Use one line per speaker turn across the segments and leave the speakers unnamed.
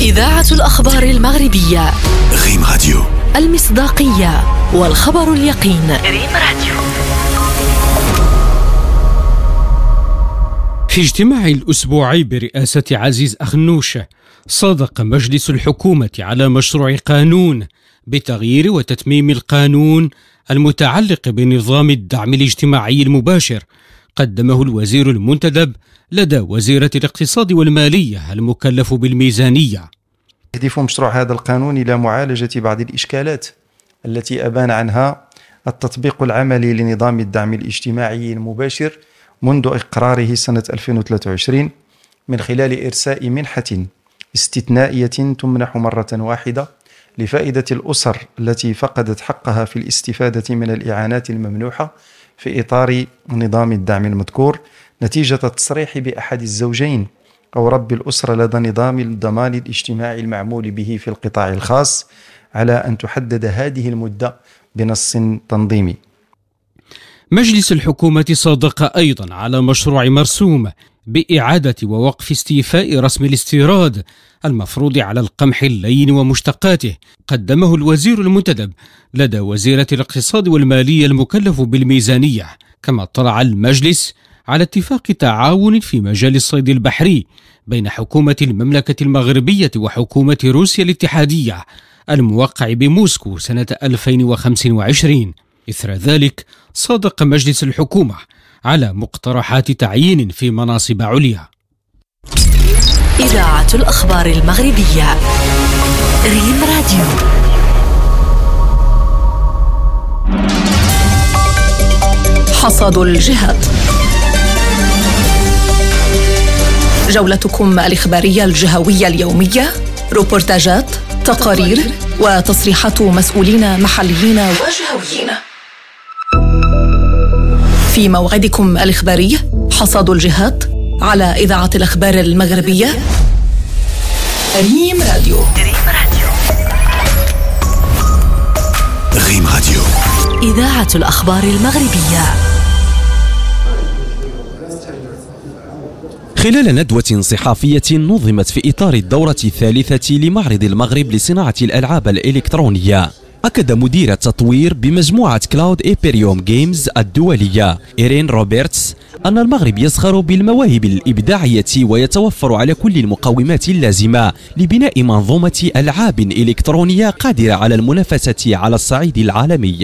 إذاعة الأخبار المغربية.
ريم راديو.
المصداقية والخبر اليقين. ريم راديو.
في اجتماع الأسبوعي برئاسة عزيز أخنوشة، صادق مجلس الحكومة على مشروع قانون بتغيير وتتميم القانون المتعلق بنظام الدعم الاجتماعي المباشر، قدمه الوزير المنتدب لدى وزيرة الاقتصاد والمالية المكلف بالميزانية.
يهدف مشروع هذا القانون إلى معالجة بعض الإشكالات التي أبان عنها التطبيق العملي لنظام الدعم الاجتماعي المباشر منذ إقراره سنة 2023 من خلال إرساء منحة استثنائية تمنح مرة واحدة لفائدة الأسر التي فقدت حقها في الاستفادة من الإعانات الممنوحة في إطار نظام الدعم المذكور نتيجة التصريح بأحد الزوجين أو رب الأسرة لدى نظام الضمان الاجتماعي المعمول به في القطاع الخاص، على أن تحدد هذه المدة بنص تنظيمي.
مجلس الحكومة صادق أيضا على مشروع مرسوم بإعادة ووقف استيفاء رسم الاستيراد المفروض على القمح اللين ومشتقاته، قدمه الوزير المنتدب لدى وزيرة الاقتصاد والمالية المكلف بالميزانية. كما اطلع المجلس على اتفاق تعاون في مجال الصيد البحري بين حكومة المملكة المغربية وحكومة روسيا الاتحادية الموقع بموسكو سنة 2025. إثر ذلك صادق مجلس الحكومة على مقترحات تعيين في مناصب عليا.
إذاعة الأخبار المغربية. ريم راديو. حصاد الجهات، جولتكم الإخبارية الجهوية اليومية، روبورتاجات، تقارير وتصريحات مسؤولين محليين وجهويين. في موعدكم الإخباري حصاد الجهات على إذاعة الأخبار المغربية. ريم راديو.
ريم راديو.
إذاعة الأخبار المغربية.
خلال ندوة صحافية نظمت في إطار الدورة الثالثة لمعرض المغرب لصناعة الألعاب الإلكترونية، أكد مدير التطوير بمجموعة كلاود إيبريوم جيمز الدولية إيرين روبرتس أن المغرب يزخر بالمواهب الإبداعية ويتوفر على كل المقومات اللازمة لبناء منظومة ألعاب إلكترونية قادرة على المنافسة على الصعيد العالمي.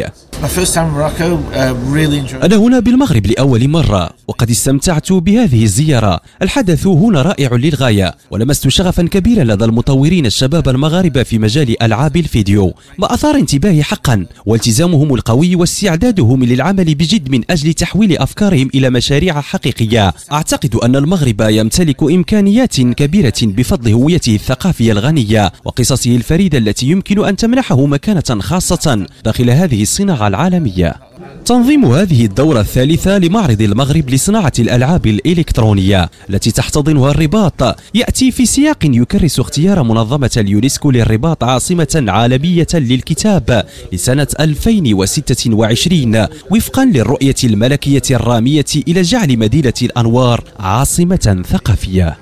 أنا هنا بالمغرب لأول مرة وقد استمتعت بهذه الزيارة. الحدث هنا رائع للغاية، ولمست شغفا كبيرا لدى المطورين الشباب المغاربة في مجال ألعاب الفيديو، ما أثار انتباهي حقا، والتزامهم القوي واستعدادهم للعمل بجد من أجل تحويل أفكارهم إلى مشاريع حقيقية. أعتقد أن المغرب يمتلك إمكانيات كبيرة بفضل هويته الثقافية الغنية وقصصه الفريدة التي يمكن أن تمنحه مكانة خاصة داخل هذه الصناعة العالمية. تنظيم هذه الدورة الثالثة لمعرض المغرب لصناعة الألعاب الإلكترونية التي تحتضنها الرباط يأتي في سياق يكرس اختيار منظمة اليونسكو للرباط عاصمة عالمية للكتاب لسنة 2026 وفقا للرؤية الملكية الرامية إلى جعل مدينة الأنوار عاصمة ثقافية.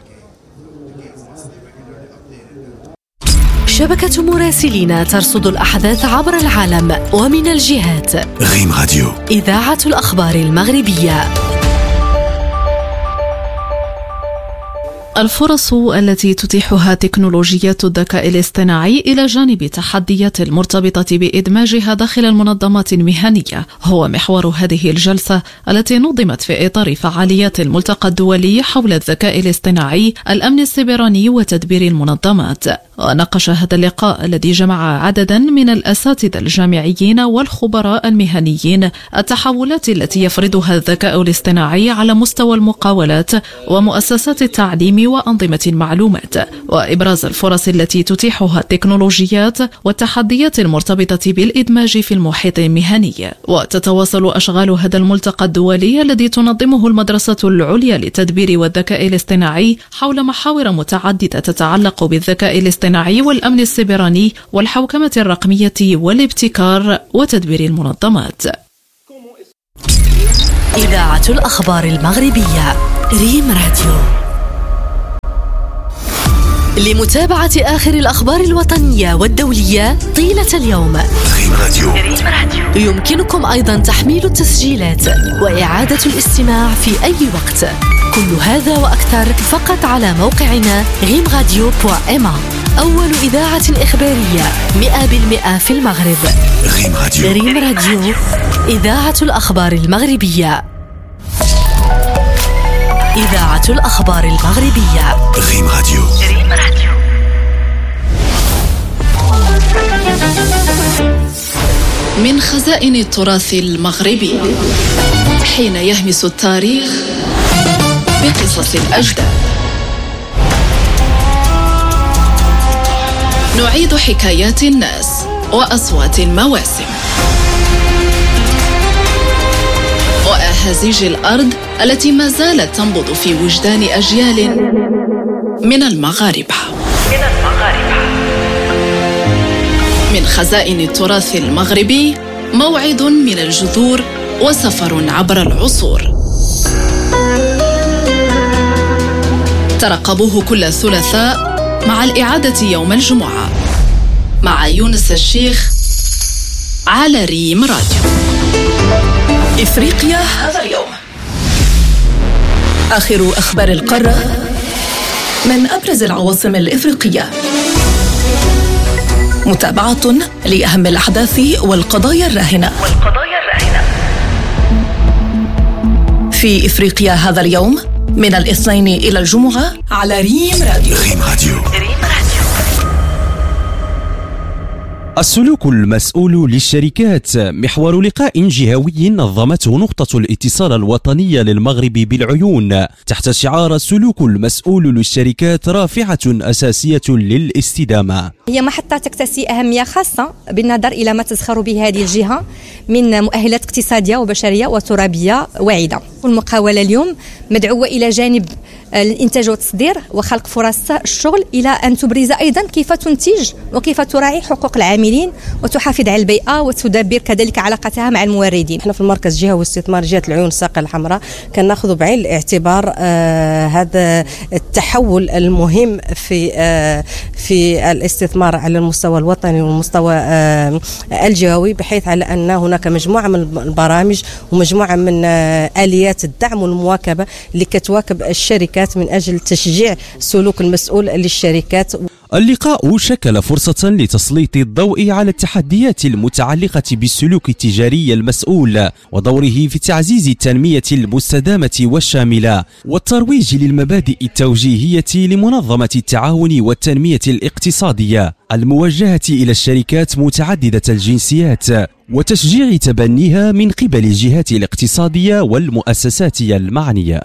شبكة مراسلين ترصد الأحداث عبر العالم ومن الجهات.
ريم راديو.
إذاعة الأخبار المغربية. الفرص التي تتيحها تكنولوجيات الذكاء الاصطناعي إلى جانب تحديات المرتبطة بإدماجها داخل المنظمات المهنية هو محور هذه الجلسة التي نظمت في إطار فعاليات الملتقى الدولي حول الذكاء الاصطناعي، الأمن السيبراني وتدبير المنظمات. وناقش هذا اللقاء الذي جمع عددا من الأساتذة الجامعيين والخبراء المهنيين التحولات التي يفرضها الذكاء الاصطناعي على مستوى المقاولات ومؤسسات التعليم وأنظمة المعلومات، وإبراز الفرص التي تتيحها التكنولوجيات والتحديات المرتبطة بالإدماج في المحيط المهني. وتتواصل أشغال هذا الملتقى الدولي الذي تنظمه المدرسة العليا للتدبير والذكاء الاصطناعي حول محاور متعددة تتعلق بالذكاء الاصطناعي والأمن السيبراني والحوكمة الرقمية والابتكار وتدبير المنظمات. إذاعة الأخبار المغربية. ريم راديو.
لمتابعة آخر الأخبار الوطنية والدولية طيلة اليوم.
ريم راديو.
يمكنكم أيضا تحميل التسجيلات وإعادة الاستماع في أي وقت. كل هذا وأكثر فقط على موقعنا rimradio.ma. أول إذاعة إخبارية 100% في المغرب. ريم راديو، إذاعة الأخبار المغربية. إذاعة الأخبار المغربية.
ريم راديو.
من خزائن التراث المغربي، حين يهمس التاريخ بقصص الأجداد، نعيد حكايات الناس وأصوات المواسم وأهازيج الأرض التي ما زالت تنبض في وجدان أجيال من المغاربة. من خزائن التراث المغربي، موعد من الجذور وسفر عبر العصور. ترقبوه كل ثلاثاء مع الإعادة يوم الجمعة مع يونس الشيخ على ريم راديو. إفريقيا هذا اليوم، آخر أخبار القارة من أبرز العواصم الإفريقية، متابعة لأهم الأحداث والقضايا الراهنة في إفريقيا هذا اليوم من الاثنين إلى الجمعة على ريم راديو.
السلوك المسؤول للشركات، محور لقاء جهوي نظمته نقطة الاتصال الوطنية للمغرب بالعيون تحت شعار السلوك المسؤول للشركات رافعة أساسية للاستدامة.
هي محطة تكتسي أهمية خاصة بالنظر إلى ما تزخر به هذه الجهة من مؤهلات اقتصادية وبشرية وترابية واعدة. والمقاولة اليوم مدعوة إلى جانب الإنتاج والتصدير وخلق فرص الشغل إلى أن تبرز أيضا كيف تنتج وكيف تراعي حقوق العاملين وتحافظ على البيئة وتدبر كذلك علاقتها مع الموردين.
احنا في المركز جهة واستثمار جهة العيون الساقية الحمراء كناخذ بعين الاعتبار هذا التحول المهم في الاستثمار على المستوى الوطني والمستوى الجهوي، بحيث على أن هناك مجموعة من البرامج ومجموعة من آليات الدعم والمواكبة اللي كتواكب الشركات من أجل تشجيع السلوك المسؤول للشركات.
اللقاء شكل فرصة لتسليط الضوء على التحديات المتعلقة بالسلوك التجاري المسؤول ودوره في تعزيز التنمية المستدامة والشاملة والترويج للمبادئ التوجيهية لمنظمة التعاون والتنمية الاقتصادية الموجهة إلى الشركات متعددة الجنسيات وتشجيع تبنيها من قبل الجهات الاقتصادية والمؤسسات المعنية.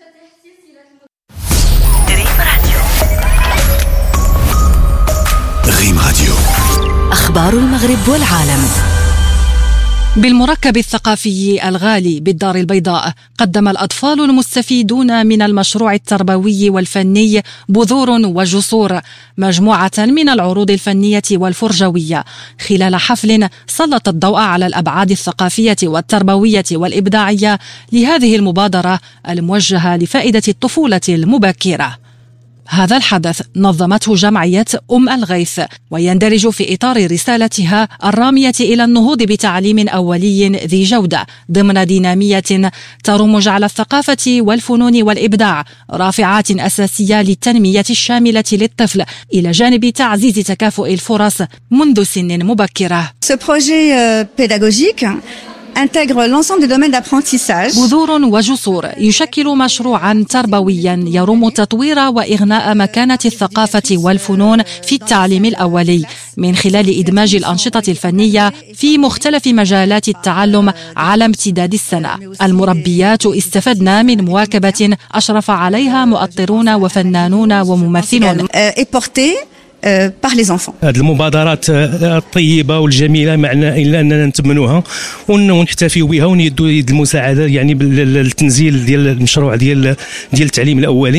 ريم راديو.
أخبار المغرب والعالم.
بالمركب الثقافي الغالي بالدار البيضاء، قدم الأطفال المستفيدون من المشروع التربوي والفني بذور وجسور مجموعة من العروض الفنية والفرجوية خلال حفل سلط الضوء على الأبعاد الثقافية والتربوية والإبداعية لهذه المبادرة الموجهة لفائدة الطفولة المبكرة. هذا الحدث نظمته جمعية الغيث ويندرج في إطار رسالتها الرامية إلى النهوض بتعليم أولي ذي جودة ضمن دينامية ترمج على الثقافة والفنون والإبداع، رافعات أساسية للتنمية الشاملة للطفل إلى جانب تعزيز تكافؤ الفرص منذ سن مبكرة.
intègre l'ensemble des domaines d'apprentissage.
بذور وجسور يشكل مشروعا تربويا يرم تطوير وإغناء مكانة الثقافة والفنون في التعليم الأولي من خلال إدماج الأنشطة الفنية في مختلف مجالات التعلم على امتداد السنة. المربيات استفدنا من مواكبة أشرف عليها مؤطرون وفنانون وممثلون.
par les enfants.
هذه المبادرات الطيبة والجميلة معنا إلا أننا نتمنوها ونحتفيوا بها ونيدوا يد المساعدة يعني بالتنزيل ديال المشروع ديال التعليم الأولي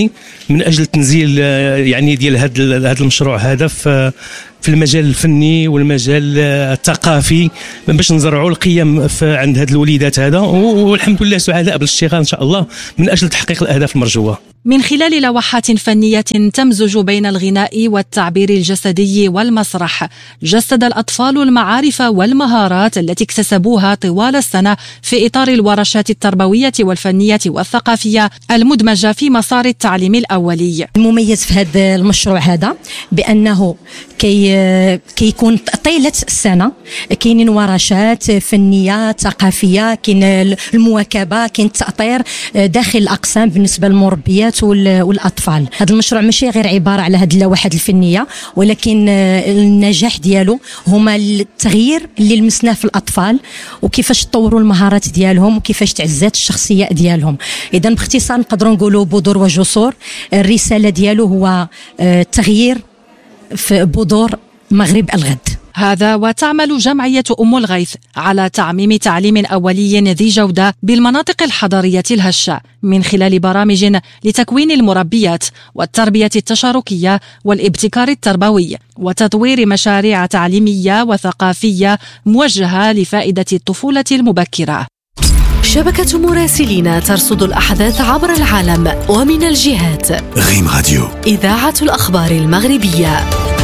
من اجل تنزيل يعني ديال هذا المشروع هذا في المجال الفني والمجال الثقافي باش نزرعوا القيم عند هاد الوليدات هذا، والحمد لله سعداء بالاشتغال ان شاء الله من اجل تحقيق الاهداف المرجوه.
من خلال لوحات فنية تمزج بين الغناء والتعبير الجسدي والمسرح، جسد الأطفال المعارف والمهارات التي اكتسبوها طوال السنة في إطار الورشات التربوية والفنية والثقافية المدمجة في مسار التعليم الأولي.
المميز في هذا المشروع هذا بأنه كيكون طيلة السنة كاينين ورشات فنية ثقافية، كاين المواكبة، كاين التأطير داخل الأقسام بالنسبة للمربيات والأطفال. هذا المشروع ماشي غير عبارة على هذه اللوحات الفنية، ولكن النجاح ديالو هما التغيير اللي لمسناه في الأطفال وكيفاش تطوروا المهارات ديالهم وكيفاش تعزات الشخصية ديالهم. إذن باختصار نقدروا نقولوا بذور وجسور. الرسالة ديالو هو تغيير في بذور مغرب الغد.
هذا وتعمل جمعية أم الغيث على تعميم تعليم أولي ذي جودة بالمناطق الحضرية الهشة من خلال برامج لتكوين المربيات والتربية التشاركية والابتكار التربوي وتطوير مشاريع تعليمية وثقافية موجهة لفائدة الطفولة المبكرة.
شبكة مراسلين ترصد الأحداث عبر العالم ومن الجهات.
ريم راديو،
إذاعة الأخبار المغربية.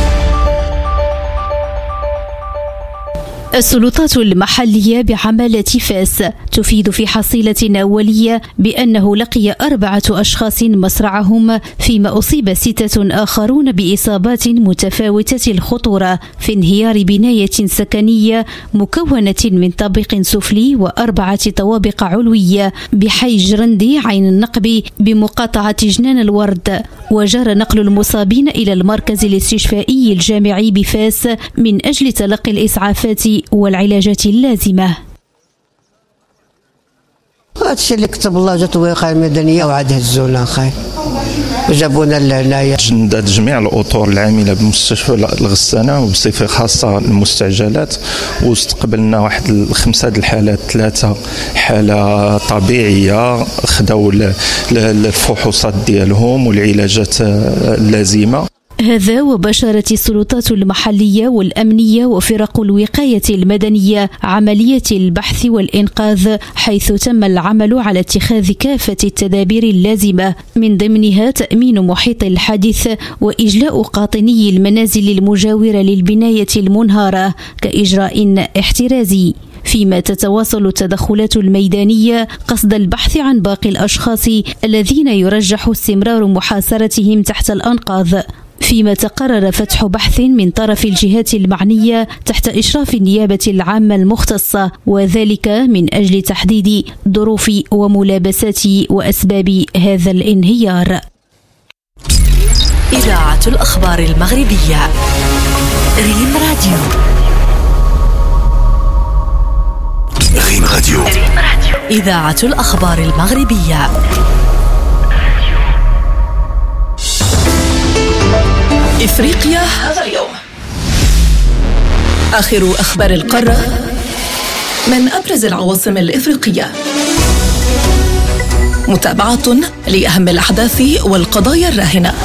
السلطات المحلية بعمالة فاس تفيد في حصيلة أولية بأنه لقي 4 أشخاص مصرعهم، فيما أصيب 6 آخرون بإصابات متفاوتة الخطورة في انهيار بناية سكنية مكونة من طابق سفلي و4 طوابق علوية بحي جرندي عين النقب بمقاطعة جنان الورد. وجرى نقل المصابين إلى المركز الاستشفائي الجامعي بفاس من أجل تلقي الإسعافات والعلاجات اللازمة.
هادشي اللي كتب الله، جات الوقاية المدنية وعاد هزونا خاي وجابونا لهنايا.
جندات جميع الأطر العاملة بمستشفى الغسانة وبصفة خاصة المستعجلات، واستقبلنا واحد 5 الحالات، 3 حالة طبيعية خداو الفحوصات ديالهم والعلاجات اللازمة.
هذا وبشرت السلطات المحلية والأمنية وفرق الوقاية المدنية عملية البحث والإنقاذ، حيث تم العمل على اتخاذ كافة التدابير اللازمة من ضمنها تأمين محيط الحادث وإجلاء قاطني المنازل المجاورة للبناية المنهارة كإجراء احترازي، فيما تتواصل التدخلات الميدانية قصد البحث عن باقي الأشخاص الذين يرجح استمرار محاصرتهم تحت الأنقاض، فيما تقرر فتح بحث من طرف الجهات المعنية تحت إشراف النيابة العامة المختصة، وذلك من أجل تحديد ظروف وملابسات وأسباب هذا الانهيار.
إذاعة الأخبار المغربية، ريم راديو.
ريم راديو،
إذاعة الأخبار المغربية. إفريقيا هذا اليوم، آخر أخبار القارة من أبرز العواصم الإفريقية، متابعة لأهم الأحداث والقضايا الراهنة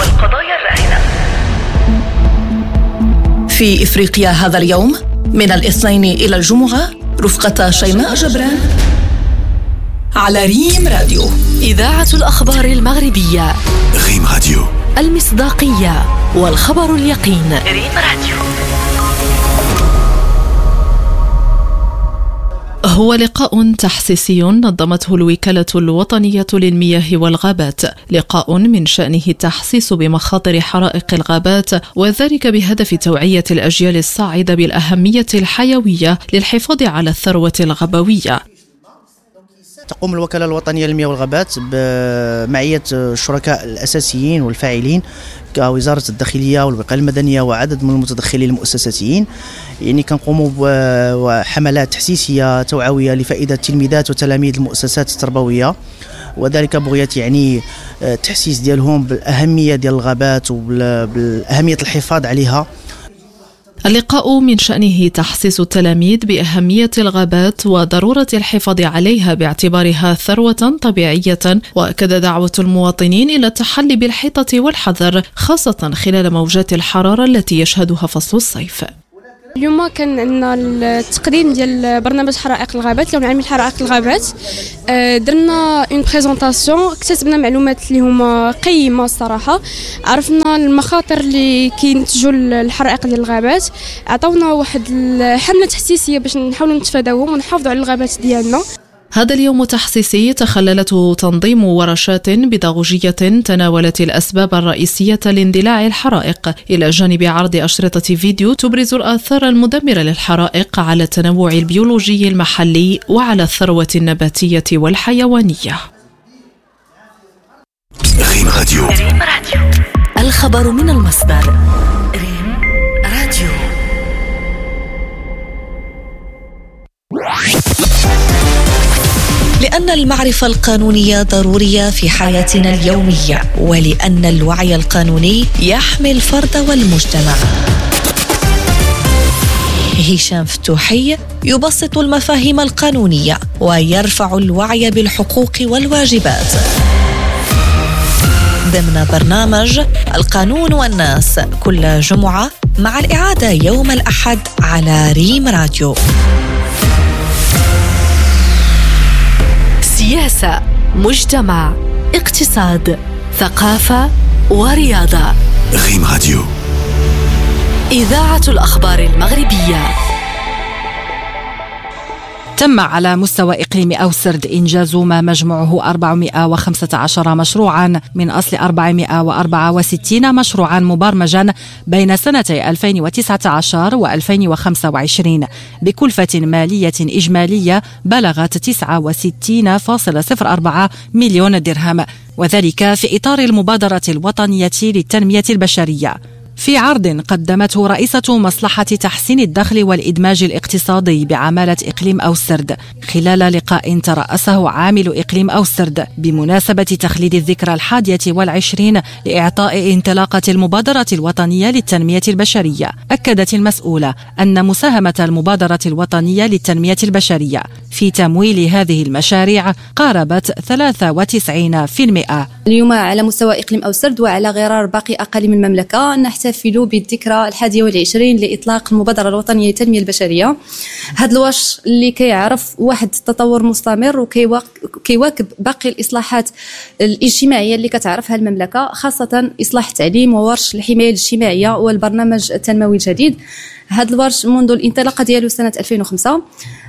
في إفريقيا هذا اليوم من الاثنين إلى الجمعة، رفقة شيماء جبران على ريم راديو. إذاعة الأخبار المغربية،
ريم راديو،
المصداقية والخبر اليقين. ريم راديو.
هو لقاء تحسيسي نظمته الوكالة الوطنية للمياه والغابات، لقاء من شأنه التحسيس بمخاطر حرائق الغابات، وذلك بهدف توعية الأجيال الصاعدة بالأهمية الحيوية للحفاظ على الثروة الغابوية.
تقوم الوكالة الوطنية للمياه والغابات بمعية الشركاء الأساسيين والفاعلين كوزارة الداخلية والوقاية المدنية وعدد من المتدخلين المؤسساتيين، يعني كنقوموا بحملات تحسيسية توعوية لفائدة التلميذات وتلاميذ المؤسسات التربوية، وذلك بغية يعني التحسيس ديالهم بالأهمية ديال الغابات وبالأهمية الحفاظ عليها.
اللقاء من شأنه تحسيس التلاميذ بأهمية الغابات وضرورة الحفاظ عليها باعتبارها ثروة طبيعية، وأكد دعوة المواطنين إلى التحلي بالحيطة والحذر خاصة خلال موجات الحرارة التي يشهدها فصل الصيف.
اليوم كان عندنا التقديم ديال برنامج حرائق الغابات، اليوم العالمي لحرائق الغابات. درنا اون بريزونطاسيون، اكتسبنا معلومات اللي هما قيمه الصراحه، عرفنا المخاطر اللي كينتجوا الحرائق ديال الغابات، عطاونا واحد الحمله تحسيسيه باش نحاولوا نتفاداوهم ونحافظوا على الغابات ديالنا.
هذا اليوم التحسيسي تخللته تنظيم ورشات بيداغوجية تناولت الأسباب الرئيسية لاندلاع الحرائق، إلى جانب عرض أشرطة فيديو تبرز الآثار المدمرة للحرائق على التنوع البيولوجي المحلي وعلى الثروة النباتية والحيوانية.
ريم راديو.
الخبر من المصدر. ريم راديو. لأن المعرفة القانونية ضرورية في حياتنا اليومية، ولأن الوعي القانوني يحمي الفرد والمجتمع. هشام فتوحي يبسط المفاهيم القانونية ويرفع الوعي بالحقوق والواجبات ضمن برنامج القانون والناس كل جمعة، مع الإعادة يوم الأحد على ريم راديو. سياسة، مجتمع، اقتصاد، ثقافة ورياضة.
ريم راديو.
إذاعة الأخبار المغربية.
تم على مستوى إقليم أوسرد إنجاز ما مجموعه 415 مشروعا من أصل 464 مشروعا مبرمجا بين سنتي 2019 و2025 بكلفة مالية إجمالية بلغت 69.04 مليون درهم، وذلك في إطار المبادرة الوطنية للتنمية البشرية. في عرض قدمته رئيسة مصلحة تحسين الدخل والإدماج الاقتصادي بعمالة إقليم أوسرد خلال لقاء ترأسه عامل إقليم أوسرد بمناسبة تخليد الذكرى 21 لإعطاء انطلاقة المبادرة الوطنية للتنمية البشرية، أكدت المسؤولة أن مساهمة المبادرة الوطنية للتنمية البشرية في تمويل هذه المشاريع قاربت 93%.
اليوم على مستوى إقليم أوسرد وعلى غرار باقي أقاليم المملكة نحتفل بالذكرى 21 لإطلاق المبادرة الوطنية للتنمية البشرية. هذا الورش اللي كيعرف واحد التطور مستمر وكيواكب باقي الإصلاحات الاجتماعية اللي كتعرفها المملكة، خاصة إصلاح التعليم وورش الحماية الاجتماعية والبرنامج التنموي الجديد. هذا الورش منذ الانطلاقة ديالو سنة 2005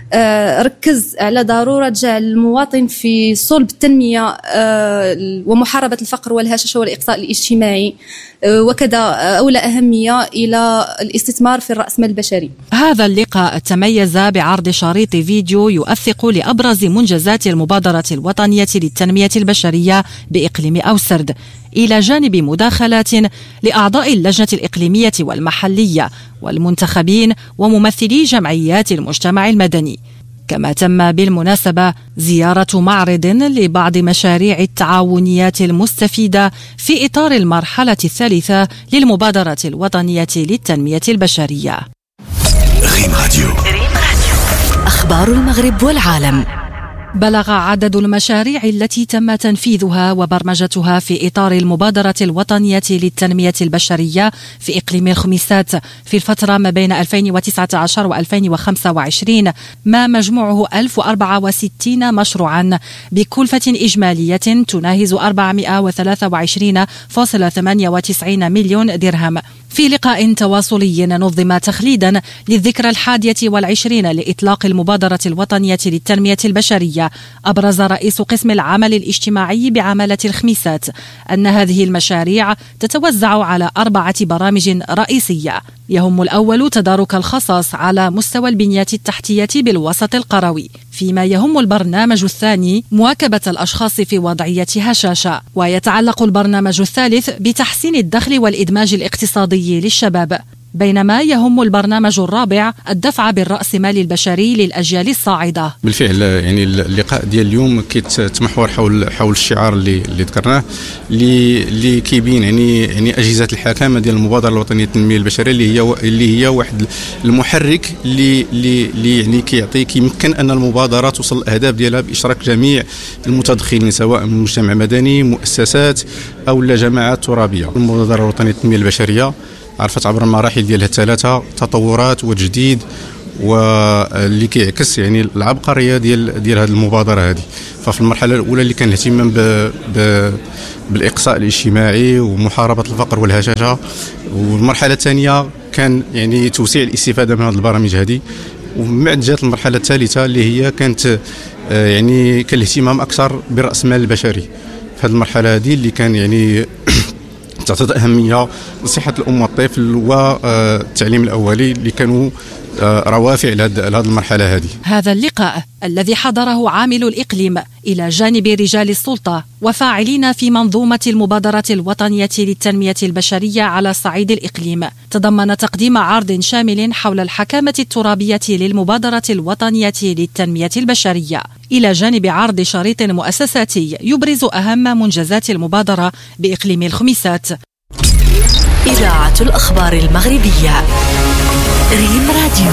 ركز على ضرورة جعل المواطن في صلب التنمية ومحاربة الفقر والهشاشة والإقصاء الاجتماعي، وكذا أولى أهمية إلى الاستثمار في الرأسمال البشري.
هذا اللقاء تميز بعرض شريط فيديو يؤثق لأبرز منجزات المبادرة الوطنية للتنمية البشرية بإقليم أوسرد، إلى جانب مداخلات لأعضاء اللجنة الإقليمية والمحلية والمنتخبين وممثلي جمعيات المجتمع المدني. كما تم بالمناسبة زيارة معرض لبعض مشاريع التعاونيات المستفيدة في إطار المرحلة الثالثة للمبادرة الوطنية للتنمية البشرية.
ريم راديو.
أخبار المغرب والعالم.
بلغ عدد المشاريع التي تم تنفيذها وبرمجتها في إطار المبادرة الوطنية للتنمية البشرية في إقليم الخميسات في الفترة ما بين 2019 و2025 ما مجموعه 1064 مشروعا بكلفة إجمالية تناهز 423.98 مليون درهم. في لقاء تواصلي نظم تخليدا للذكرى 21 لإطلاق المبادرة الوطنية للتنمية البشرية، أبرز رئيس قسم العمل الاجتماعي بعمالة الخميسات أن هذه المشاريع تتوزع على 4 برامج رئيسية، يهم الأول تدارك الخصاص على مستوى البنيات التحتية بالوسط القروي، فيما يهم البرنامج الثاني مواكبة الأشخاص في وضعية هشاشة، ويتعلق البرنامج الثالث بتحسين الدخل والإدماج الاقتصادي للشباب. بينما يهم البرنامج الرابع الدفع بالرأسمال البشري للأجيال الصاعدة.
بالفعل يعني اللقاء ديال اليوم كيتمحور حول الشعار اللي ذكرناه اللي كيبين يعني أجهزة الحكامة ديال المبادرة الوطنية للتنمية البشرية اللي هي واحد المحرك اللي يعني كيمكن أن المبادرة توصل الأهداف ديالها بإشراك جميع المتدخلين سواء من مجتمع مدني مؤسسات أو جماعات ترابية. المبادرة الوطنية للتنمية البشرية عرفت عبر المراحل ديالها الثلاثه تطورات وتجديد واللي كيعكس يعني العبقريه ديال هذه المبادره هذه. ففي المرحله الاولى اللي كان الاهتمام بالاقصاء الاجتماعي ومحاربه الفقر والهشاشه، والمرحله الثانيه كان يعني توسيع الاستفاده من هذه البرامج هذه، ومن بعد جات المرحله الثالثه اللي هي كانت يعني كان الاهتمام اكثر بالراس المال البشري. في هذه المرحله هذه اللي كان يعني تعطي أهمية لصحة الأم والطفل والتعليم الأولي اللي كانوا روافع لهذه المرحلة هذه.
هذا اللقاء الذي حضره عامل الإقليم إلى جانب رجال السلطة وفاعلين في منظومة المبادرة الوطنية للتنمية البشرية على صعيد الإقليم تضمن تقديم عرض شامل حول الحكامة الترابية للمبادرة الوطنية للتنمية البشرية، إلى جانب عرض شريط مؤسساتي يبرز أهم منجزات المبادرة بإقليم الخميسات.
إذاعة الأخبار المغربية ريم راديو.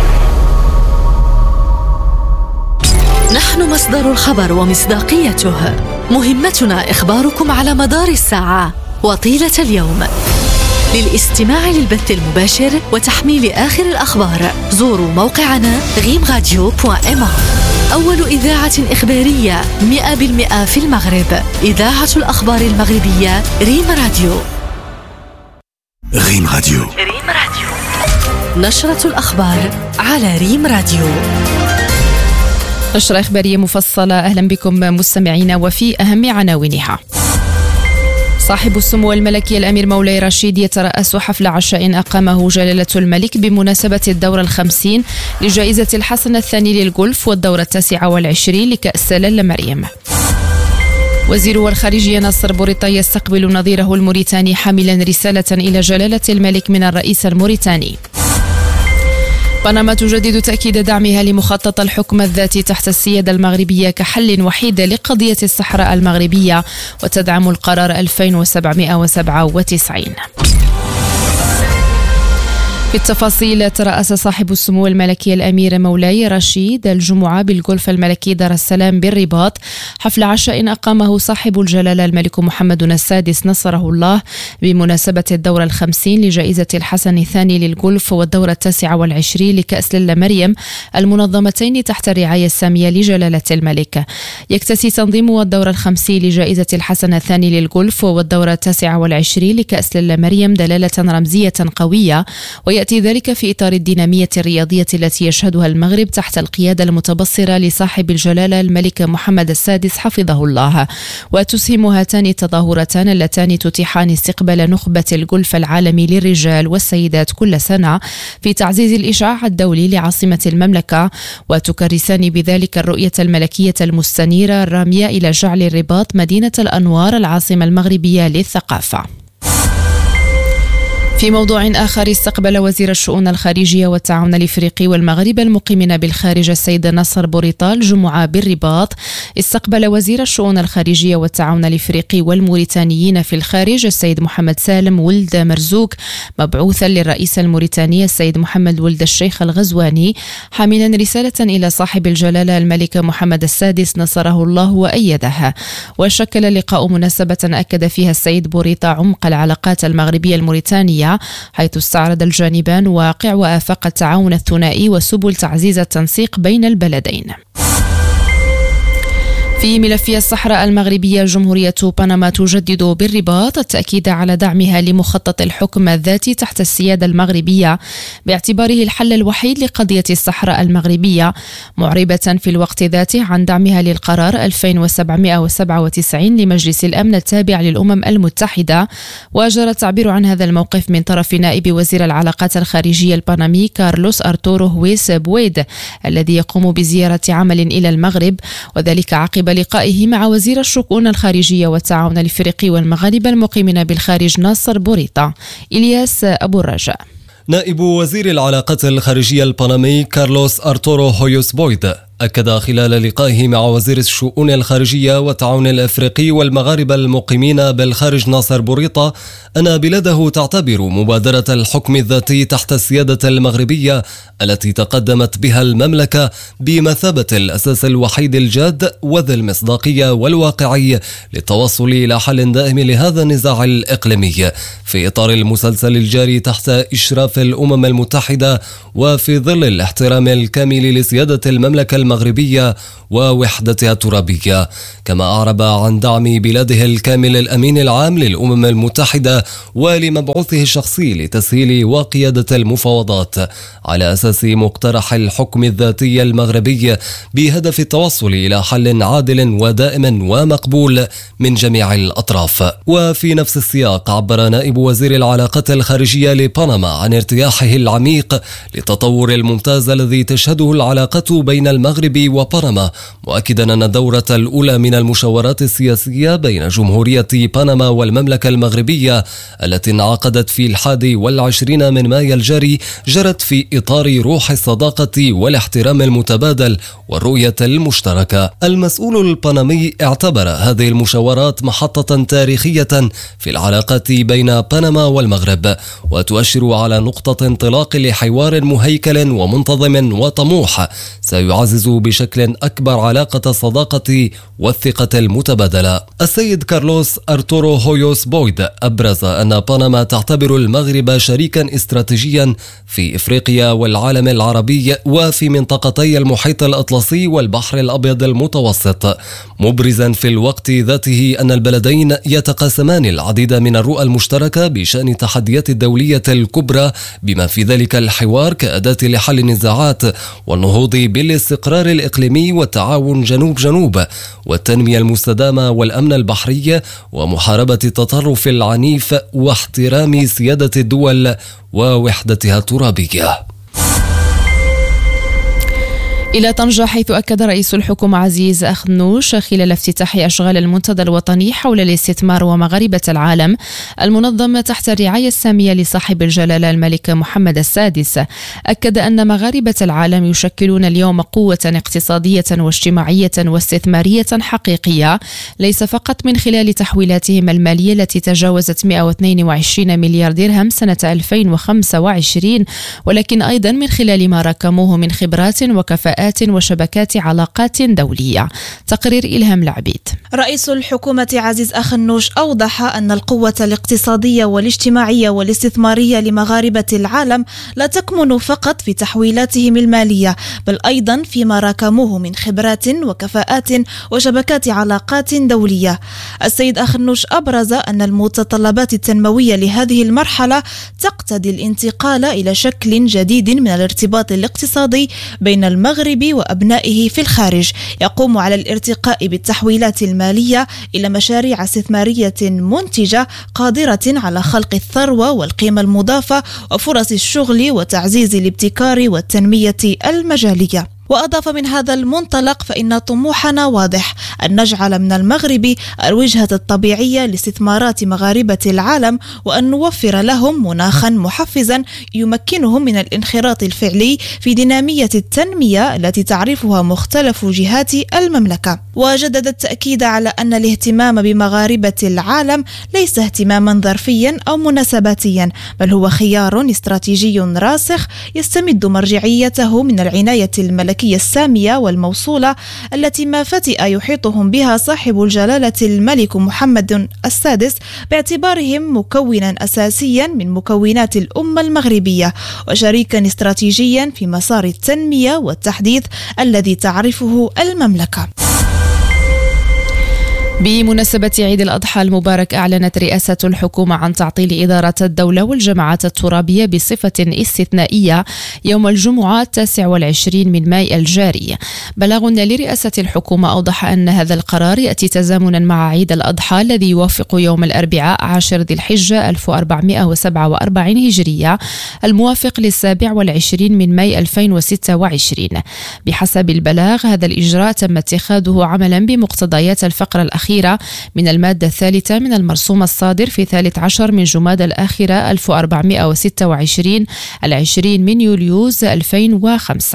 نحن مصدر الخبر ومصداقيته، مهمتنا إخباركم على مدار الساعة وطيلة اليوم. للاستماع للبث المباشر وتحميل آخر الأخبار زوروا موقعنا غيمراديو.ma. أول إذاعة إخبارية 100% في المغرب، إذاعة الأخبار المغربية ريم راديو.
ريم راديو.
نشرة الأخبار على ريم راديو.
نشرة إخبارية مفصلة، أهلا بكم مستمعينا وفي أهم عناوينها. صاحب السمو الملكي الأمير مولاي رشيد يترأس حفل عشاء أقامه جلالة الملك بمناسبة الدورة 50 لجائزة الحسن الثاني للجولف والدورة 29 لكأس لالا مريم. وزير الخارجية ناصر بوريطا يستقبل نظيره الموريتاني حاملا رسالة إلى جلالة الملك من الرئيس الموريتاني. بنما تجدد تأكيد دعمها لمخطط الحكم الذاتي تحت السيادة المغربية كحل وحيد لقضية الصحراء المغربية وتدعم القرار 2797. في التفاصيل، ترأس صاحب السمو الملكي الأمير مولاي رشيد الجمعة بالجولف الملكي دار السلام بالرباط حفل عشاء أقامه صاحب الجلالة الملك محمد السادس نصره الله بمناسبة الدورة 50 لجائزة الحسن الثاني للجولف والدورة 29 لكأس لالا مريم المنظمتين تحت الرعاية السامية لجلالة الملك. يكتسي تنظيم الدورة 50 لجائزة الحسن الثاني للجولف والدورة 29 لكأس لالا مريم دلالة رمزية قوية، ويأتي ذلك في إطار الدينامية الرياضية التي يشهدها المغرب تحت القيادة المتبصرة لصاحب الجلالة الملك محمد السادس حفظه الله. وتسهم هاتان التظاهرتان اللتان تتيحان استقبال نخبة الجولف العالمي للرجال والسيدات كل سنة في تعزيز الإشعاع الدولي لعاصمة المملكة، وتكرسان بذلك الرؤية الملكية المستنيرة الرامية إلى جعل الرباط مدينة الأنوار العاصمة المغربية للثقافة. في موضوع آخر، استقبل وزير الشؤون الخارجية والتعاون الإفريقي والمغرب المقيمين بالخارج السيد ناصر بوريطا الجمعة بالرباط. استقبل وزير الشؤون الخارجية والتعاون الإفريقي والموريتانيين في الخارج السيد محمد سالم ولد مرزوق مبعوثا للرئيس الموريتاني السيد محمد ولد الشيخ الغزواني حاملا رسالة إلى صاحب الجلالة الملك محمد السادس نصره الله وأيده. وشكل اللقاء مناسبة أكد فيها السيد بوريطا عمق العلاقات المغربية الموريتانية، حيث استعرض الجانبان واقع وآفاق التعاون الثنائي وسبل تعزيز التنسيق بين البلدين. في ملف الصحراء المغربية، جمهورية بنما تجدد بالرباط التأكيد على دعمها لمخطط الحكم الذاتي تحت السيادة المغربية باعتباره الحل الوحيد لقضية الصحراء المغربية، معربة في الوقت ذاته عن دعمها للقرار 2797 لمجلس الأمن التابع للأمم المتحدة. وجرى التعبير عن هذا الموقف من طرف نائب وزير العلاقات الخارجية البنمي كارلوس أرتورو هويس بويد الذي يقوم بزيارة عمل إلى المغرب، وذلك عقب لقائه مع وزير الشؤون الخارجية والتعاون الإفريقي والمغاربة المقيمين بالخارج ناصر بوريطا. إلياس أبو الرجاء.
نائب وزير العلاقات الخارجية البنمي كارلوس أرتورو هويوس بويد أكد خلال لقائه مع وزير الشؤون الخارجية والتعاون الأفريقي والمغاربة المقيمين بالخارج ناصر بوريطة أن بلاده تعتبر مبادرة الحكم الذاتي تحت السيادة المغربية التي تقدمت بها المملكة بمثابة الأساس الوحيد الجاد وذي المصداقية والواقعي للتوصل إلى حل دائم لهذا النزاع الإقليمي في إطار المسلسل الجاري تحت إشراف الأمم المتحدة وفي ظل الاحترام الكامل لسيادة المملكة المغربية ووحدتها الترابية. كما أعرب عن دعم بلاده الكامل الأمين العام للأمم المتحدة ولمبعوثه الشخصي لتسهيل وقيادة المفاوضات على أساس مقترح الحكم الذاتي المغربي بهدف التوصل إلى حل عادل ودائم ومقبول من جميع الأطراف. وفي نفس السياق عبر نائب وزير العلاقات الخارجية لبنما عن ارتياحه العميق للتطور الممتاز الذي تشهده العلاقات بين المغرب وبنما، مؤكدا أن الدورة الأولى من المشاورات السياسية بين جمهورية بنما والمملكة المغربية التي انعقدت في 21 من مايو الجاري جرت في إطار روح الصداقة والاحترام المتبادل والرؤية المشتركة. المسؤول البنمي اعتبر هذه المشاورات محطة تاريخية في العلاقات بين بنما والمغرب، وتؤشر على نقطة انطلاق لحوار مهيكل ومنتظم وطموح سيعزز بشكل أكبر علاقة الصداقة والثقة المتبادلة. السيد كارلوس أرتورو هويوس بويد أبرز أن بنما تعتبر المغرب شريكا استراتيجيا في إفريقيا والعالم العربي وفي منطقتي المحيط الأطلسي والبحر الأبيض المتوسط، مبرزا في الوقت ذاته أن البلدين يتقاسمان العديد من الرؤى المشتركة بشأن التحديات الدولية الكبرى بما في ذلك الحوار كأداة لحل النزاعات والنهوض بالاستقرار الإقليمي والتعاون جنوب والتنمية المستدامة والأمن البحري ومحاربة التطرف العنيف واحترام سيادة الدول ووحدتها الترابية.
إلى طنجة، حيث أكد رئيس الحكومة عزيز أخنوش خلال افتتاح أشغال المنتدى الوطني حول الاستثمار ومغاربة العالم المنظم تحت الرعاية السامية لصاحب الجلالة الملك محمد السادس، أكد أن مغاربة العالم يشكلون اليوم قوة اقتصادية واجتماعية واستثمارية حقيقية، ليس فقط من خلال تحويلاتهم المالية التي تجاوزت 122 مليار درهم سنة 2025، ولكن أيضا من خلال ما ركموه من خبرات وكفاءات وشبكات علاقات دولية. تقرير إلهام العبيد.
رئيس الحكومة عزيز أخنوش أوضح أن القوة الاقتصادية والاجتماعية والاستثمارية لمغاربة العالم لا تكمن فقط في تحويلاتهم المالية، بل أيضا فيما راكموه من خبرات وكفاءات وشبكات علاقات دولية. السيد أخنوش أبرز أن المتطلبات التنموية لهذه المرحلة تقتضي الانتقال إلى شكل جديد من الارتباط الاقتصادي بين المغرب وأبنائه في الخارج، يقوم على الارتقاء بالتحويلات المالية إلى مشاريع استثمارية منتجة قادرة على خلق الثروة والقيمة المضافة وفرص الشغل وتعزيز الابتكار والتنمية المجالية. وأضاف من هذا المنطلق فإن طموحنا واضح أن نجعل من المغرب الوجهة الطبيعية لاستثمارات مغاربة العالم، وأن نوفر لهم مناخا محفزا يمكنهم من الانخراط الفعلي في دينامية التنمية التي تعرفها مختلف جهات المملكة. وجدد التأكيد على أن الاهتمام بمغاربة العالم ليس اهتماما ظرفيا أو مناسباتيا، بل هو خيار استراتيجي راسخ يستمد مرجعيته من العناية الملكية السامية والموصولة التي ما فتئ يحيطهم بها صاحب الجلالة الملك محمد السادس، باعتبارهم مكونا أساسيا من مكونات الأمة المغربية وشريكا استراتيجيا في مسار التنمية والتحديث الذي تعرفه المملكة.
بمناسبة عيد الأضحى المبارك، أعلنت رئاسة الحكومة عن تعطيل إدارة الدولة والجماعات الترابية بصفة استثنائية يوم الجمعة 29 من مايو الجاري. بلاغ لرئاسة الحكومة أوضح أن هذا القرار يأتي تزامنا مع عيد الأضحى الذي يوافق يوم الأربعاء 10 ذي الحجة 1447 هجرية الموافق 27 من مايو 2026. بحسب البلاغ، هذا الإجراء تم اتخاذه عملا بمقتضيات الفقرة الأخيرة الأخيرة من المادة الثالثة من المرسوم الصادر في 13 من جمادى الآخرة 1426 20 من يوليوز 2005.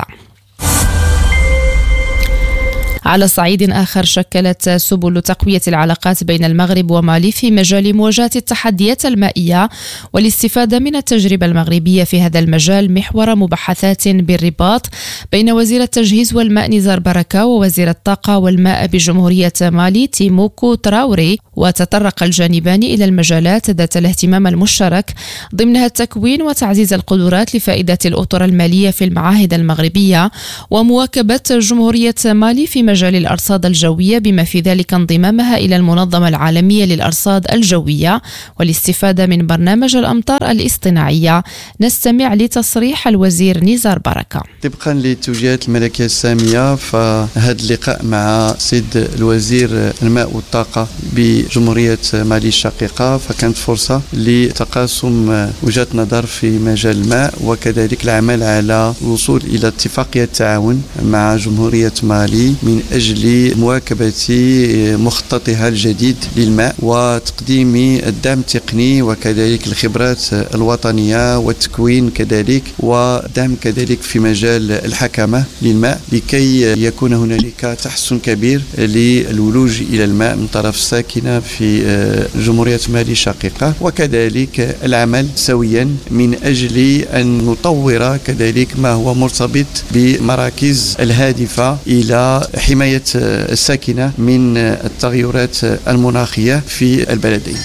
على صعيد آخر، شكلت سبل تقوية العلاقات بين المغرب ومالي في مجال مواجهة التحديات المائية والاستفادة من التجربة المغربية في هذا المجال محور مباحثات بالرباط بين وزير التجهيز والماء نزار بركة ووزير الطاقة والماء بجمهورية مالي تيموكو تراوري. وتطرق الجانبان إلى المجالات ذات الاهتمام المشترك ضمنها التكوين وتعزيز القدرات لفائدة الأطر المالية في المعاهد المغربية ومواكبة جمهورية مالي في مجال الأرصاد الجوية بما في ذلك انضمامها إلى المنظمة العالمية للأرصاد الجوية والاستفادة من برنامج الأمطار الاصطناعية. نستمع لتصريح الوزير نزار بركة.
طبقا للتوجيهات الملكية السامية، فهذا اللقاء مع سيد الوزير الماء والطاقة بجمهورية مالي الشقيقة فكانت فرصة لتقاسم وجهات نظر في مجال الماء وكذلك العمل على الوصول إلى اتفاقية تعاون مع جمهورية مالي من أجل مواكبة مخططها الجديد للماء وتقديم الدعم التقني وكذلك الخبرات الوطنية والتكوين كذلك ودعم كذلك في مجال الحكمة للماء لكي يكون هنالك تحسن كبير للولوج إلى الماء من طرف الساكنة في جمهورية مالي الشقيقة وكذلك العمل سويا من أجل أن نطور كذلك ما هو مرتبط بمراكز الهادفة إلى حماية الساكنة من التغيرات المناخية في البلدين.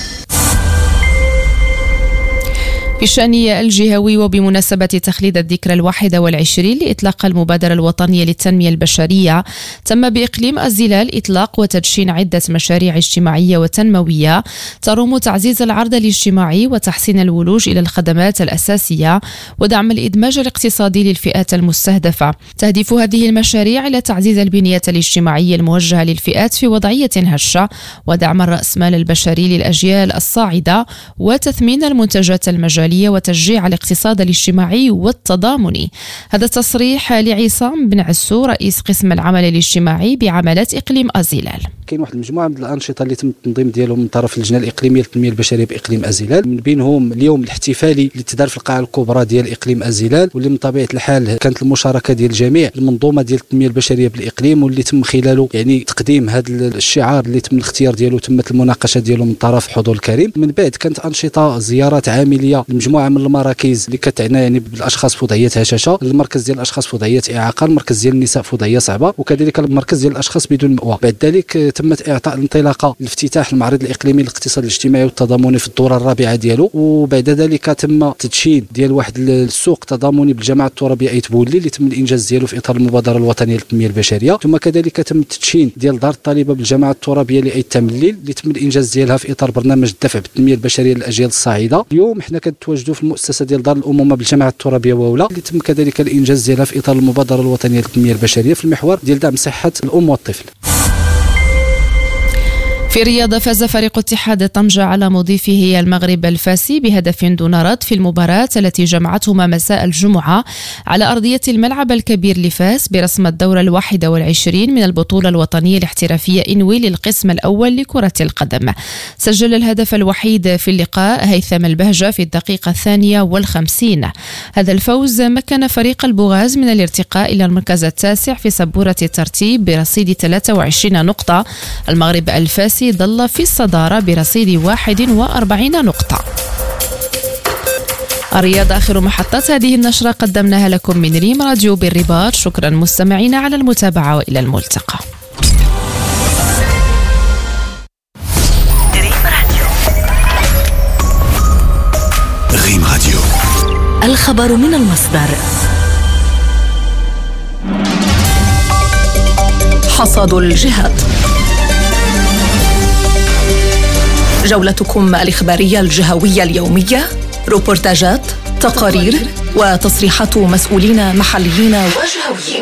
بالشأن الجهوي وبمناسبة تخليد الذكرى 21 لإطلاق المبادرة الوطنية للتنمية البشرية، تم بإقليم الزلال إطلاق وتدشين عدة مشاريع اجتماعية وتنموية تروم تعزيز العرض الاجتماعي وتحسين الولوج إلى الخدمات الأساسية ودعم الإدماج الاقتصادي للفئات المستهدفة. تهدف هذه المشاريع إلى تعزيز البنية الاجتماعية الموجهة للفئات في وضعية هشة ودعم الرأسمال البشري للأجيال الصاعدة وتثمين المنتجات المجالية وتشجيع الاقتصاد الاجتماعي والتضامني. هذا التصريح لعصام بن عسو رئيس قسم العمل الاجتماعي بعملات إقليم أزيلال.
كاين واحد المجموعه من الانشطه اللي تم التنظيم ديالهم من طرف اللجنه الاقليميه للتنميه البشريه باقليم ازيلال، من بينهم اليوم الاحتفالي اللي تدار في القاعه الكبرى ديال اقليم ازيلال واللي من طبيعه الحال كانت المشاركه ديال جميع المنظومه ديال التنميه البشريه بالاقليم واللي تم خلاله يعني تقديم هذا الشعار اللي تم الاختيار ديالو تمت المناقشه ديالو من طرف الحضور الكريم. من بعد كانت انشطه زيارات عامليه لمجموعه من المراكز اللي كتعنى يعني بالاشخاص في وضعيه هشاشه، المركز ديال الاشخاص في وضعيه اعاقه، المركز ديال النساء في وضعيه صعبه وكذلك المركز ديال الاشخاص بدون مأوى. بعد ذلك تمت اعطاء الانطلاقه لافتتاح المعرض الاقليمي للاقتصاد الاجتماعي والتضامني في الدوره الرابعه ديالو، وبعد ذلك تم تدشين ديال واحد السوق تضامني بالجامعه الترابيه ايت بولي اللي تم الانجاز ديالو في اطار المبادره الوطنيه للتنميه البشريه. ثم كذلك تم التدشين ديال دار الطالبه بالجامعه الترابيه لايت تمليل اللي تم الانجاز ديالها في اطار برنامج الدفع بالتنميه البشريه للاجيال الصاعده. اليوم حنا كنتواجدوا في المؤسسه ديال دار الامومه بالجامعه الترابيه وولا اللي تم كذلك الانجاز ديالها في اطار المبادره الوطنيه للتنميه البشريه في المحور ديال دعم صحه الام والطفل.
في الرياضة فاز فريق اتحاد طنجة على مضيفه المغرب الفاسي بهدف دون رد في المباراة التي جمعتهما مساء الجمعة على أرضية الملعب الكبير لفاس برسم الدورة 21 من البطولة الوطنية الاحترافية إنوي للقسم الأول لكرة القدم. سجل الهدف الوحيد في اللقاء هيثم البهجة في الدقيقة 52. هذا الفوز مكن فريق البوغاز من الارتقاء إلى المركز التاسع في سبورة الترتيب برصيد 23 نقطة. المغرب الفاسي ظل في الصدارة برصيد 41 نقطة. الرياضة آخر محطات هذه النشرة قدمناها لكم من ريم راديو بالرباط. شكرا مستمعينا على المتابعة وإلى الملتقى.
ريم راديو
الخبر من المصدر. حصاد الجهات، جولتكم الإخبارية الجهوية اليومية، روبورتاجات، تقارير وتصريحات مسؤولين محليين وجهويين.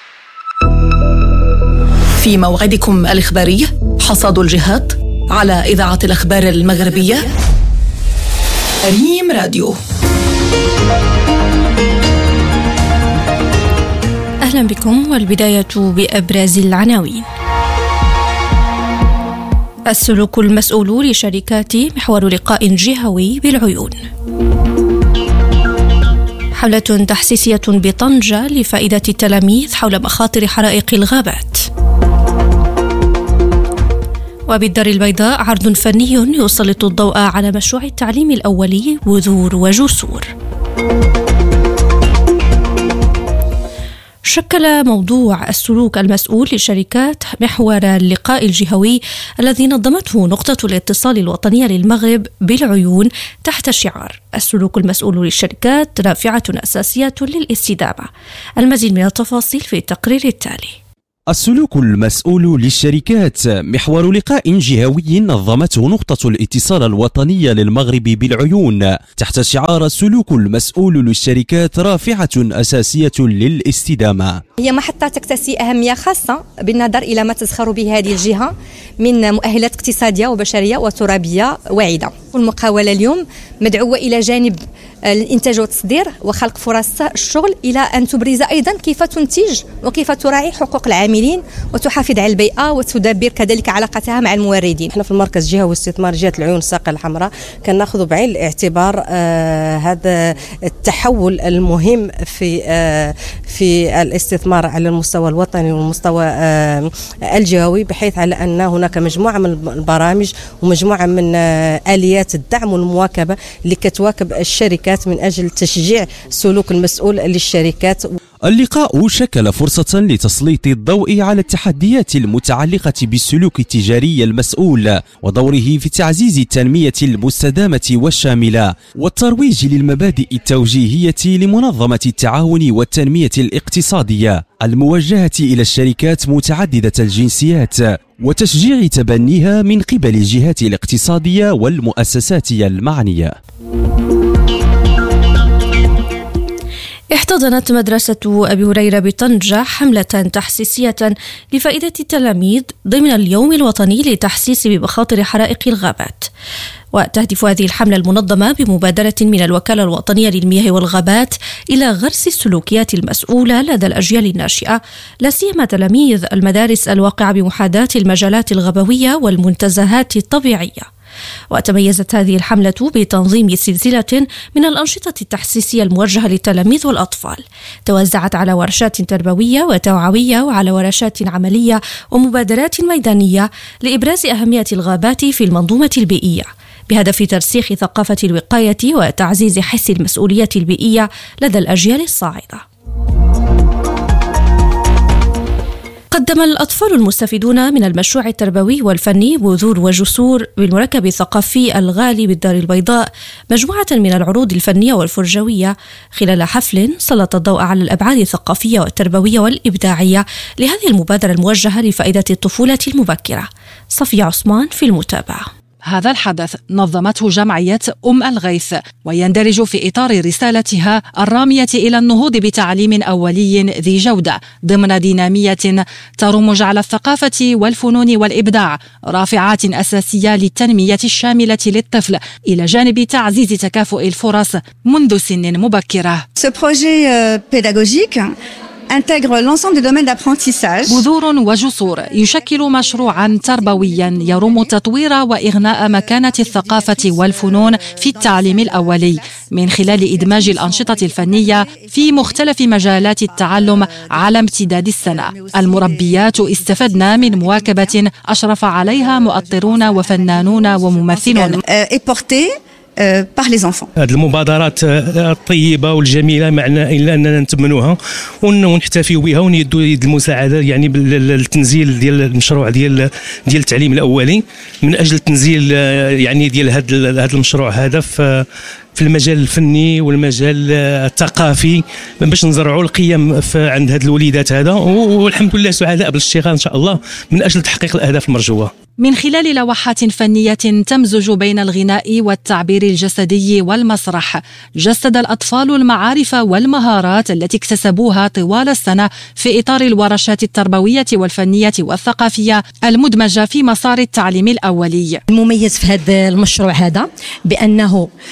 في موعدكم الإخباري حصاد الجهات على إذاعة الأخبار المغربية ريم راديو.
أهلا بكم، والبداية بأبرز العناوين.
السلوك المسؤول لشركات محور لقاء جهوي بالعيون. حملة تحسيسية بطنجة لفائدة التلاميذ حول مخاطر حرائق الغابات. وبالدار البيضاء عرض فني يسلط الضوء على مشروع التعليم الأولي بذور وجسور. شكل موضوع السلوك المسؤول لشركات محور اللقاء الجهوي الذي نظمته نقطة الاتصال الوطنية للمغرب بالعيون تحت شعار السلوك المسؤول للشركات رافعة أساسية للاستدامة. المزيد من التفاصيل في التقرير التالي.
السلوك المسؤول للشركات محور لقاء جهوي نظمته نقطة الاتصال الوطنية للمغرب بالعيون تحت شعار السلوك المسؤول للشركات رافعة أساسية للاستدامة.
هي محطة تكتسي أهمية خاصة بالنظر إلى ما تزخر به هذه الجهة من مؤهلات اقتصادية وبشرية وترابية واعدة. المقاولة اليوم مدعوة إلى جانب الإنتاج والتصدير وخلق فرص الشغل إلى أن تبرز أيضا كيف تنتج وكيف تراعي حقوق العاملين وتحافظ على البيئة وتدبر كذلك علاقتها مع الموردين.
احنا في المركز جهة واستثمار جهة العيون الساقية الحمراء كناخذ بعين الاعتبار هذا التحول المهم في الاستثمار على المستوى الوطني والمستوى الجهوي، بحيث على أن هناك مجموعة من البرامج ومجموعة من آليات الدعم والمواكبة اللي كتواكب الشركات من أجل تشجيع السلوك المسؤول للشركات.
اللقاء شكل فرصة لتسليط الضوء على التحديات المتعلقة بالسلوك التجاري المسؤول ودوره في تعزيز التنمية المستدامة والشاملة والترويج للمبادئ التوجيهية لمنظمة التعاون والتنمية الاقتصادية الموجهة إلى الشركات متعددة الجنسيات وتشجيع تبنيها من قبل الجهات الاقتصادية والمؤسسات المعنية.
احتضنت مدرسة أبي هريرة بطنجة حملة تحسيسية لفائدة التلاميذ ضمن اليوم الوطني للتحسيس بمخاطر حرائق الغابات. وتهدف هذه الحملة المنظمة بمبادرة من الوكالة الوطنية للمياه والغابات إلى غرس السلوكيات المسؤولة لدى الأجيال الناشئة، لا سيما تلاميذ المدارس الواقعة بمحاذاة المجالات الغابوية والمنتزهات الطبيعية. وتميزت هذه الحملة بتنظيم سلسلة من الأنشطة التحسيسية الموجهة للتلاميذ والأطفال، توزعت على ورشات تربوية وتوعوية وعلى ورشات عملية ومبادرات ميدانية لإبراز أهمية الغابات في المنظومة البيئية، بهدف ترسيخ ثقافة الوقاية وتعزيز حس المسؤولية البيئية لدى الأجيال الصاعدة. قدم الأطفال المستفيدون من المشروع التربوي والفني بذور وجسور بالمركب الثقافي الغالي بالدار البيضاء مجموعة من العروض الفنية والفرجوية خلال حفل سلط الضوء على الأبعاد الثقافية والتربوية والإبداعية لهذه المبادرة الموجهة لفائدة الطفولة المبكرة. صفية عثمان في المتابعة.
هذا الحدث نظمته جمعية الغيث ويندرج في إطار رسالتها الرامية إلى النهوض بتعليم أولي ذي جودة ضمن دينامية ترمج على الثقافة والفنون والإبداع، رافعات أساسية للتنمية الشاملة للطفل إلى جانب تعزيز تكافؤ الفرص منذ سن مبكرة.
Ce projet pédagogique intègre l'ensemble des domaines d'apprentissage.
بذور وجسور يشكل مشروعا تربويا يرم تطوير وإغناء مكانة الثقافة والفنون في التعليم الأولي من خلال إدماج الأنشطة الفنية في مختلف مجالات التعلم على امتداد السنة. المربيات استفدنا من مواكبة أشرف عليها مؤطرون وفنانون وممثلون.
par les enfants.
هذه المبادرات الطيبه والجميله معنا الا اننا نتمنوها ونحتفيوا بها وندوا يد المساعده يعني بالتنزيل ديال المشروع ديال التعليم الاولي من اجل تنزيل يعني ديال هذا المشروع هذا في المجال الفني والمجال الثقافي باش نزرعوا القيم عند هاد الوليدات هذا، والحمد لله سعداء بالاشتغال ان شاء الله من اجل تحقيق الاهداف المرجوه.
من خلال لوحات فنية تمزج بين الغناء والتعبير الجسدي والمسرح، جسد الأطفال المعارف والمهارات التي اكتسبوها طوال السنة في إطار الورشات التربوية والفنية والثقافية المدمجة في مسار التعليم الأولي.
المميز في هذا المشروع هذا بأنه كي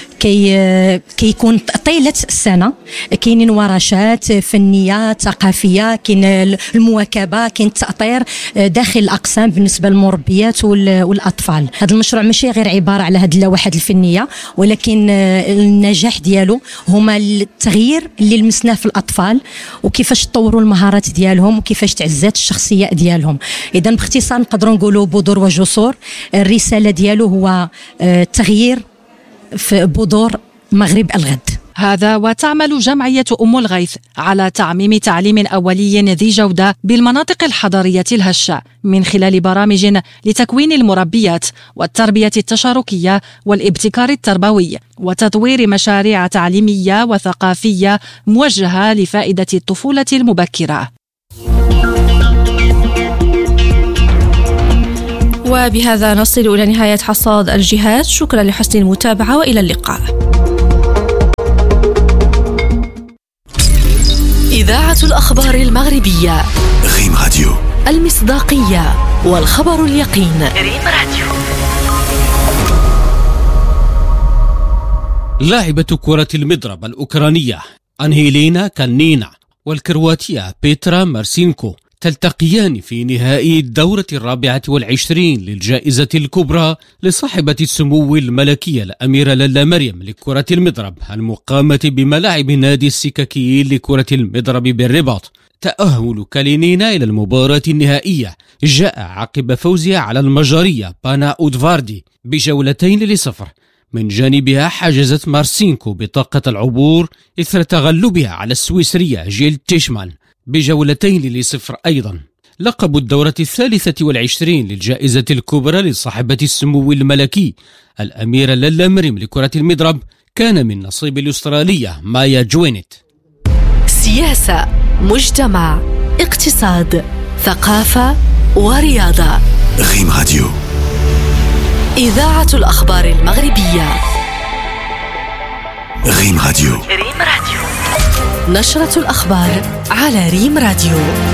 كيكون طيلة السنة. كاينين ورشات فنية ثقافية، كاين المواكبة، كاين التأطير داخل الأقسام بالنسبة للمربيات والأطفال. هذا المشروع ماشي غير عبارة على هذه اللوحات الفنية، ولكن النجاح ديالو هما التغيير اللي لمسناه في الأطفال وكيفاش تطوروا المهارات ديالهم وكيفاش تعزات الشخصية ديالهم. إذن باختصار نقدروا نقولوا بذور وجسور. الرسالة ديالو هو التغيير في بذور مغرب الغد.
هذا وتعمل جمعية أم الغيث على تعميم تعليم أولي ذي جودة بالمناطق الحضرية الهشة من خلال برامج لتكوين المربيات والتربية التشاركية والابتكار التربوي وتطوير مشاريع تعليمية وثقافية موجهة لفائدة الطفولة المبكرة.
وبهذا نصل إلى نهاية حصاد الجهات. شكرا لحسن المتابعة وإلى اللقاء.
إذاعة الأخبار المغربية
ريم راديو،
المصداقية والخبر اليقين. ريم راديو.
لاعبة كرة المضرب الأوكرانية أنهيلينا كانينا والكرواتية بيترا مارسينكو تلتقيان في نهائي الدورة 24 للجائزة الكبرى لصاحبة السمو الملكية الأميرة لالا مريم لكرة المضرب المقامة بملاعب نادي السكاكيين لكرة المضرب بالرباط. تأهل كالينينا إلى المباراة النهائية جاء عقب فوزها على المجرية بانا أودفاردي ب2-0. من جانبها حجزت مارسينكو بطاقة العبور إثر تغلبها على السويسرية جيل تيشمان ب2-0 أيضا. لقب الدورة 23 للجائزة الكبرى لصاحبة السمو الملكي الأميرة لالا مريم لكرة المضرب كان من نصيب الأسترالية مايا جوينت.
سياسة، مجتمع، اقتصاد، ثقافة ورياضة.
ريم راديو.
إذاعة الأخبار المغربية.
ريم راديو.
ريم راديو. نشرة الأخبار على ريم راديو.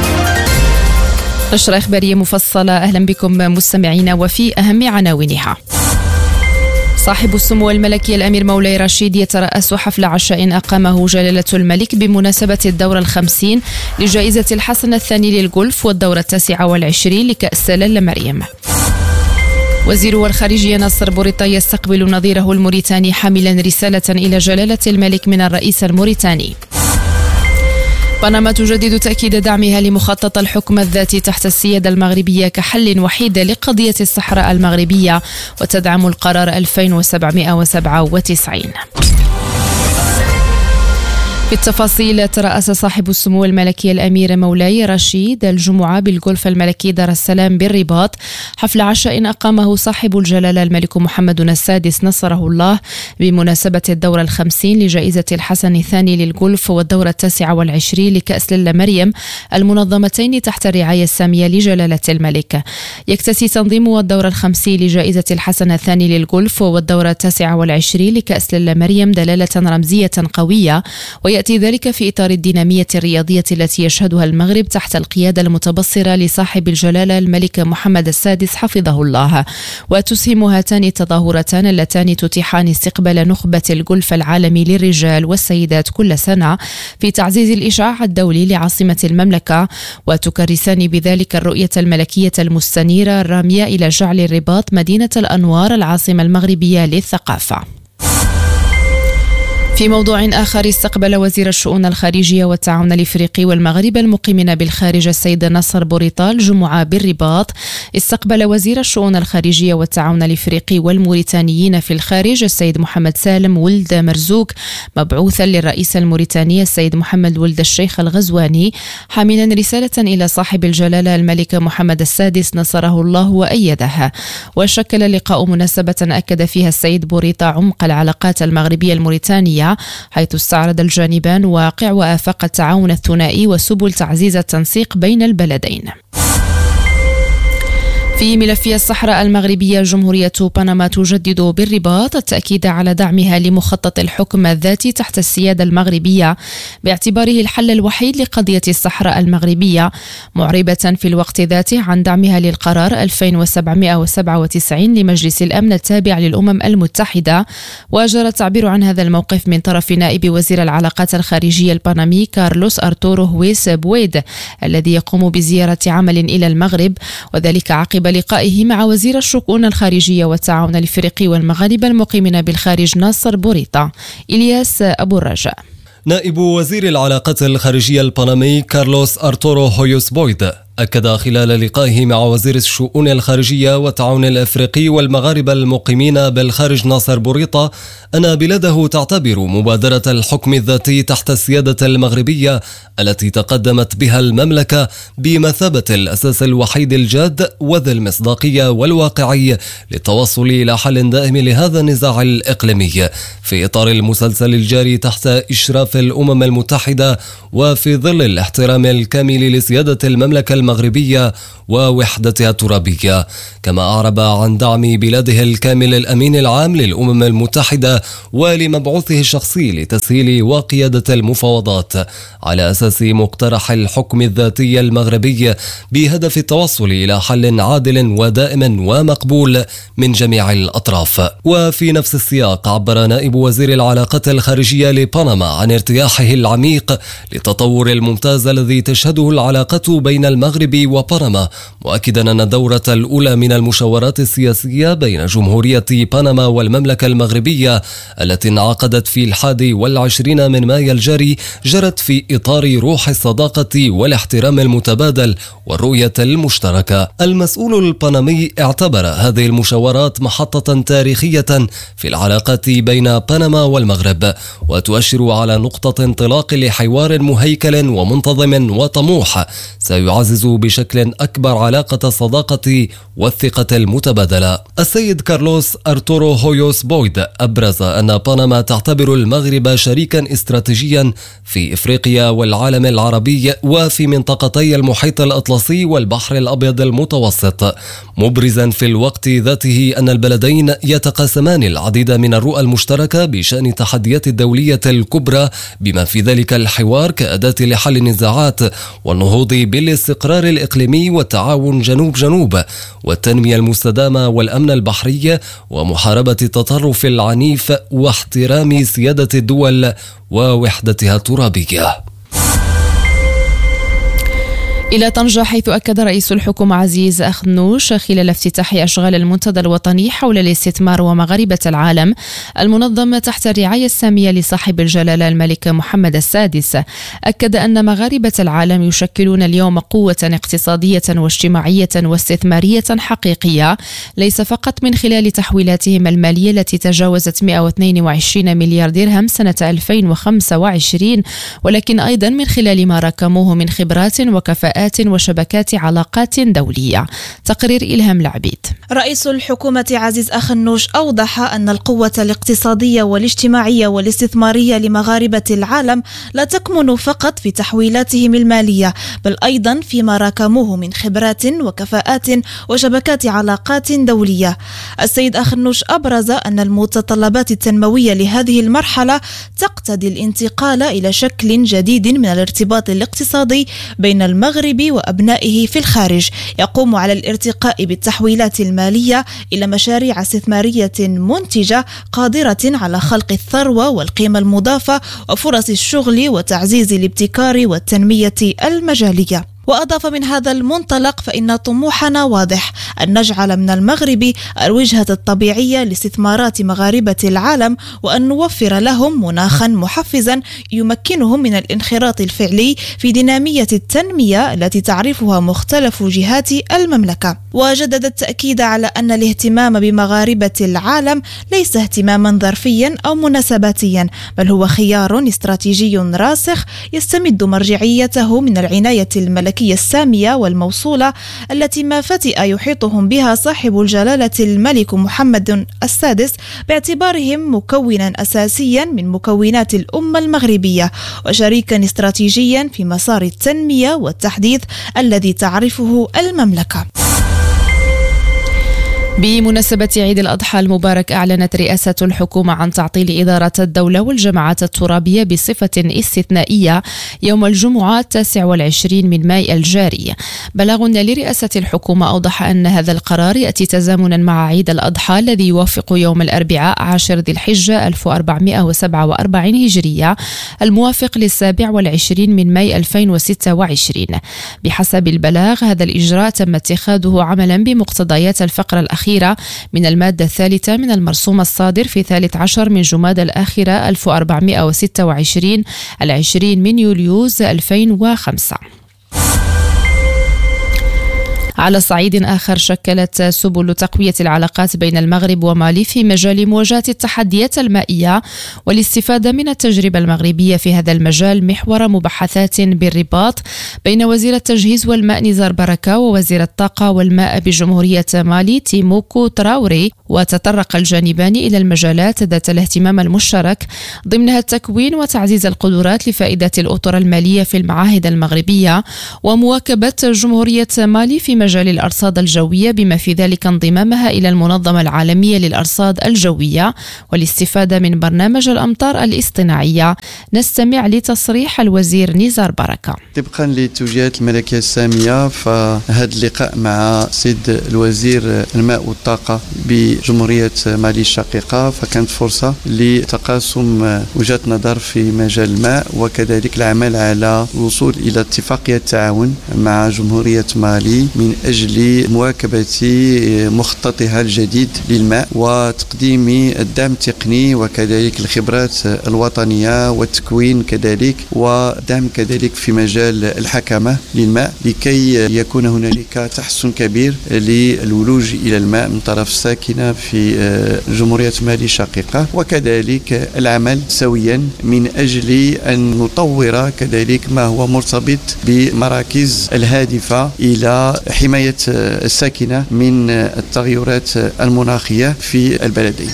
نشرة إخبارية مفصلة. أهلا بكم مستمعينا وفي أهم عناوينها. صاحب السمو الملكي الأمير مولاي رشيد يترأس حفل عشاء أقامه جلالة الملك بمناسبة الدورة 50 لجائزة الحسن الثاني للجولف والدورة 29 لكأس لالا مريم. وزير الخارجية ناصر بوريطا يستقبل نظيره الموريتاني حاملا رسالة إلى جلالة الملك من الرئيس الموريتاني. بنما تجدد تأكيد دعمها لمخطط الحكم الذاتي تحت السيادة المغربية كحل وحيد لقضية الصحراء المغربية وتدعم القرار 2797. في التفاصيل، ترأس صاحب السمو الملكي الأمير مولاي رشيد الجمعة بالجولف الملكي دار السلام بالرباط حفل عشاء أقامه صاحب الجلالة الملك محمد السادس نصره الله بمناسبة الدورة 50 لجائزة الحسن الثاني للجولف والدورة 29 لكأس لالا مريم المنظمتين تحت الرعاية السامية لجلالة الملك. يكتسي تنظيم الدورة 50 لجائزة الحسن الثاني للجولف والدورة 29 لكأس لالا مريم دلالة رمزية قوية، ويأتي ذلك في إطار الدينامية الرياضية التي يشهدها المغرب تحت القيادة المتبصرة لصاحب الجلالة الملك محمد السادس حفظه الله. وتسهم هاتان التظاهرتان اللتان تتيحان استقبال نخبة الجولف العالمي للرجال والسيدات كل سنة في تعزيز الإشعاع الدولي لعاصمة المملكة، وتكرسان بذلك الرؤية الملكية المستنيرة الرامية إلى جعل الرباط مدينة الأنوار العاصمة المغربية للثقافة. في موضوع آخر، استقبل وزير الشؤون الخارجية والتعاون الإفريقي والمغرب المقيمين بالخارج السيد ناصر بوريطا الجمعة بالرباط. استقبل وزير الشؤون الخارجية والتعاون الإفريقي والموريتانيين في الخارج السيد محمد سالم ولد مرزوق مبعوثا للرئيس الموريتاني السيد محمد ولد الشيخ الغزواني حاملا رسالة إلى صاحب الجلالة الملك محمد السادس نصره الله وأيده. وشكل اللقاء مناسبة أكد فيها السيد بوريطا عمق العلاقات المغربية الموريتانية، حيث استعرض الجانبان واقع وآفاق التعاون الثنائي وسبل تعزيز التنسيق بين البلدين. في ملف الصحراء المغربية، جمهورية بنما تجدد بالرباط التأكيد على دعمها لمخطط الحكم الذاتي تحت السيادة المغربية باعتباره الحل الوحيد لقضية الصحراء المغربية، معربة في الوقت ذاته عن دعمها للقرار 2797 لمجلس الأمن التابع للأمم المتحدة. وجرى التعبير عن هذا الموقف من طرف نائب وزير العلاقات الخارجية البنمي كارلوس أرتورو هويس بويد الذي يقوم بزيارة عمل إلى المغرب، وذلك عقب لقائه مع وزير الشؤون الخارجية والتعاون الإفريقي والمغاربة المقيمين بالخارج ناصر بوريطة. إلياس أبو الرجاء.
نائب وزير العلاقات الخارجية البنمي كارلوس أرتورو هويوس بويد أكد خلال لقائه مع وزير الشؤون الخارجية والتعاون الإفريقي والمغاربة المقيمين بالخارج ناصر بوريطة أن بلاده تعتبر مبادرة الحكم الذاتي تحت السيادة المغربية التي تقدمت بها المملكة بمثابة الأساس الوحيد الجاد وذي المصداقية والواقعي للتوصل إلى حل دائم لهذا النزاع الإقليمي في إطار المسلسل الجاري تحت إشراف الأمم المتحدة وفي ظل الاحترام الكامل لسيادة المملكة المغربية ووحدتها الترابية. كما أعرب عن دعم بلاده الكامل الأمين العام للأمم المتحدة ولمبعوثه الشخصي لتسهيل وقيادة المفاوضات على أساس مقترح الحكم الذاتي المغربي بهدف التوصل إلى حل عادل ودائم ومقبول من جميع الأطراف. وفي نفس السياق عبر نائب وزير العلاقات الخارجية لبنما عن ارتياحه العميق للتطور الممتاز الذي تشهده العلاقة بين المغرب وبنما، مؤكدا أن الدورة الأولى من المشاورات السياسية بين جمهورية بنما والمملكة المغربية التي انعقدت في 21 من مايو الجاري جرت في إطار روح الصداقة والاحترام المتبادل والرؤية المشتركة. المسؤول البنمي اعتبر هذه المشاورات محطة تاريخية في العلاقات بين بنما والمغرب، وتؤشر على نقطة انطلاق لحوار مهيكل ومنتظم وطموح سيعزز بشكل أكبر علاقة الصداقة والثقة المتبادلة. السيد كارلوس أرتورو هويوس بويد أبرز أن بنما تعتبر المغرب شريكا استراتيجيا في إفريقيا والعالم العربي وفي منطقتي المحيط الأطلسي والبحر الأبيض المتوسط، مبرزا في الوقت ذاته أن البلدين يتقاسمان العديد من الرؤى المشتركة بشأن التحديات الدولية الكبرى بما في ذلك الحوار كأداة لحل النزاعات والنهوض بالاستقرار الإقليمي والتعاون جنوب والتنمية المستدامة والأمن البحري ومحاربة التطرف العنيف واحترام سيادة الدول ووحدتها الترابية.
إلى طنجة، حيث أكد رئيس الحكومة عزيز أخنوش خلال افتتاح أشغال المنتدى الوطني حول الاستثمار ومغاربة العالم المنظم تحت الرعاية السامية لصاحب الجلالة الملك محمد السادس، أكد أن مغاربة العالم يشكلون اليوم قوة اقتصادية واجتماعية واستثمارية حقيقية، ليس فقط من خلال تحويلاتهم المالية التي تجاوزت 122 مليار درهم سنة 2025، ولكن أيضا من خلال ما راكموه من خبرات وكفاءات وشبكات علاقات دولية. تقرير إلهام العبيد.
رئيس الحكومة عزيز أخنوش أوضح أن القوة الاقتصادية والاجتماعية والاستثمارية لمغاربة العالم لا تكمن فقط في تحويلاتهم المالية، بل أيضا فيما راكموه من خبرات وكفاءات وشبكات علاقات دولية. السيد أخنوش أبرز أن المتطلبات التنموية لهذه المرحلة تقتضي الانتقال إلى شكل جديد من الارتباط الاقتصادي بين المغرب وأبنائه في الخارج، يقوم على الارتقاء بالتحويلات المالية إلى مشاريع استثمارية منتجة قادرة على خلق الثروة والقيمة المضافة وفرص الشغل وتعزيز الابتكار والتنمية المجالية. وأضاف من هذا المنطلق فإن طموحنا واضح أن نجعل من المغرب الوجهة الطبيعية لاستثمارات مغاربة العالم، وأن نوفر لهم مناخا محفزا يمكنهم من الانخراط الفعلي في دينامية التنمية التي تعرفها مختلف جهات المملكة. وجدد التأكيد على أن الاهتمام بمغاربة العالم ليس اهتماما ظرفيا أو مناسباتيا، بل هو خيار استراتيجي راسخ يستمد مرجعيته من العناية الملكية السامية والموصولة التي ما فتئ يحيطهم بها صاحب الجلالة الملك محمد السادس، باعتبارهم مكونا أساسيا من مكونات الأمة المغربية وشريكا استراتيجيا في مسار التنمية والتحديث الذي تعرفه المملكة.
بمناسبة عيد الأضحى المبارك أعلنت رئاسة الحكومة عن تعطيل إدارة الدولة والجماعات الترابية بصفة استثنائية يوم الجمعة 29 من ماي الجاري. بلاغ لرئاسة الحكومة أوضح أن هذا القرار يأتي تزامنا مع عيد الأضحى الذي يوافق يوم الأربعاء 10 ذي الحجة 1447 هجرية الموافق ل27 من ماي 2026. بحسب البلاغ هذا الإجراء تم اتخاذه عملا بمقتضيات الفقرة الأخيرة من المادة الثالثة من المرسوم الصادر في 13 من جمادى الآخرة 1426 20 من يوليوز 2005. على صعيد آخر، شكلت سبل تقوية العلاقات بين المغرب ومالي في مجال مواجهة التحديات المائية والاستفادة من التجربة المغربية في هذا المجال محور مباحثات بالرباط بين وزير التجهيز والماء نزار بركة ووزير الطاقة والماء بجمهورية مالي تيموكو تراوري. وتطرق الجانبان إلى المجالات ذات الاهتمام المشترك ضمنها التكوين وتعزيز القدرات لفائدة الأطر المالية في المعاهد المغربية ومواكبة جمهورية مالي في مجال الأرصاد الجوية بما في ذلك انضمامها إلى المنظمة العالمية للأرصاد الجوية والاستفادة من برنامج الأمطار الاصطناعية. نستمع لتصريح الوزير نزار بركة.
طبقا للتوجيهات الملكية السامية، فهذا اللقاء مع سيد الوزير الماء والطاقة بجمهورية مالي الشقيقة فكانت فرصة لتقاسم وجهات نظر في مجال الماء وكذلك العمل على الوصول إلى اتفاقية تعاون مع جمهورية مالي من أجل مواكبة مخططها الجديد للماء وتقديم الدعم التقني وكذلك الخبرات الوطنية والتكوين كذلك ودعم كذلك في مجال الحكمة للماء لكي يكون هنالك تحسن كبير للولوج إلى الماء من طرف الساكنة في جمهورية مالي الشقيقة وكذلك العمل سويا من أجل أن نطور كذلك ما هو مرتبط بمراكز الهادفة إلى حماية الساكنة من التغيرات المناخية في البلدين.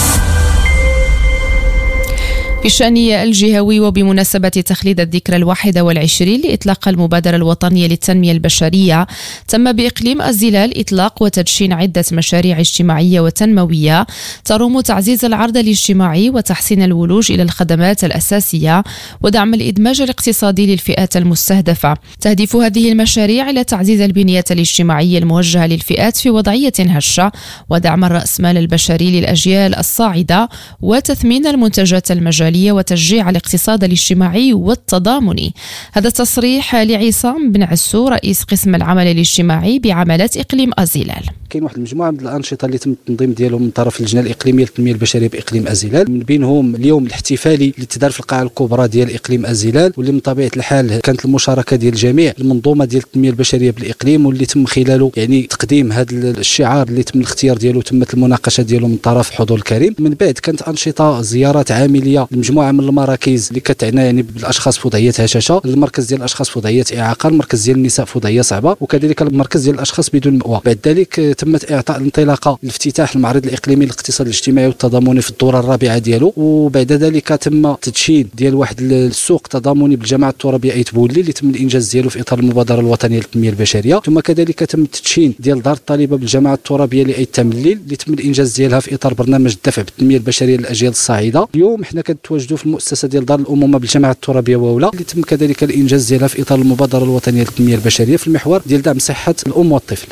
في الشأن الجهوي وبمناسبة تخليد الذكرى 21 لإطلاق المبادرة الوطنية للتنمية البشرية، تم بإقليم الزلال إطلاق وتدشين عدة مشاريع اجتماعية وتنموية تروم تعزيز العرض الاجتماعي وتحسين الولوج إلى الخدمات الأساسية ودعم الإدماج الاقتصادي للفئات المستهدفة. تهدف هذه المشاريع إلى تعزيز البنية الاجتماعية الموجهة للفئات في وضعية هشة ودعم الرأسمال البشري للأجيال الصاعدة وتثمين المنتجات المجالية وتشجيع الاقتصاد الاجتماعي والتضامني. هذا التصريح لعصام بن عسو رئيس قسم العمل الاجتماعي بعملات إقليم الزلال.
كاين واحد المجموعه من الانشطه اللي تم التنظيم ديالهم من طرف اللجنه الاقليميه للتنميه البشريه باقليم الزلال، من بينهم اليوم الاحتفالي اللي تدار في القاعه الكبرى ديال اقليم الزلال واللي من طبيعه الحال كانت المشاركه ديال الجميع المنظومه ديال التنميه البشريه بالاقليم واللي تم خلاله يعني تقديم هذا الشعار اللي تم الاختيار ديالو تمت المناقشه ديالو من طرف حضور الكريم. من بعد كانت انشطه زيارات عامليه لمجموعه من المراكز اللي كتعنى يعني بالاشخاص في وضعيه هشاشه، المركز ديال الاشخاص في وضعيه اعاقه، المركز ديال النساء في وضعيه صعبه وكذلك المركز ديال الاشخاص بدون مأوى. بعد ذلك تمت اعطاء الانطلاقه لافتتاح المعرض الاقليمي للاقتصاد الاجتماعي والتضامني في الدوره الرابعه ديالو، وبعد ذلك تم تدشين ديال واحد السوق تضامني بالجماعه الترابيه ايت بولي اللي تم الانجاز ديالو في اطار المبادره الوطنيه للتنميه البشريه. ثم كذلك تم التدشين ديال دار الطالبه بالجماعه الترابيه لايت تمليل اللي تم الانجاز ديالها في اطار برنامج الدفع بالتنميه البشريه للاجيال الصاعده. اليوم حنا كنتواجدوا في المؤسسه ديال دار الامومه بالجماعه الترابيه وولا اللي تم كذلك الانجاز ديالها في اطار المبادره الوطنيه للتنميه البشريه في المحور ديال دعم صحه الام والطفل.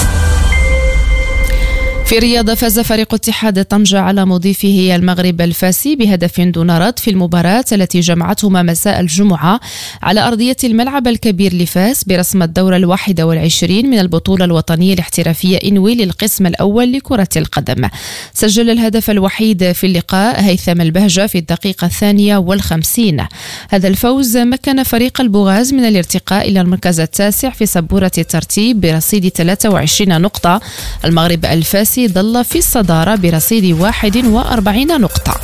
في الرياضة فاز فريق اتحاد طنجة على مضيفه المغرب الفاسي بهدف دون رد في المباراة التي جمعتهما مساء الجمعة على أرضية الملعب الكبير لفاس برسم الدورة 21 من البطولة الوطنية الاحترافية إنوي للقسم الأول لكرة القدم. سجل الهدف الوحيد في اللقاء هيثم البهجة في الدقيقة 52. هذا الفوز مكن فريق البوغاز من الارتقاء إلى المركز التاسع في سبورة الترتيب برصيد 23 نقطة. المغرب الفاسي ظل في الصدارة برصيد 41 نقطة.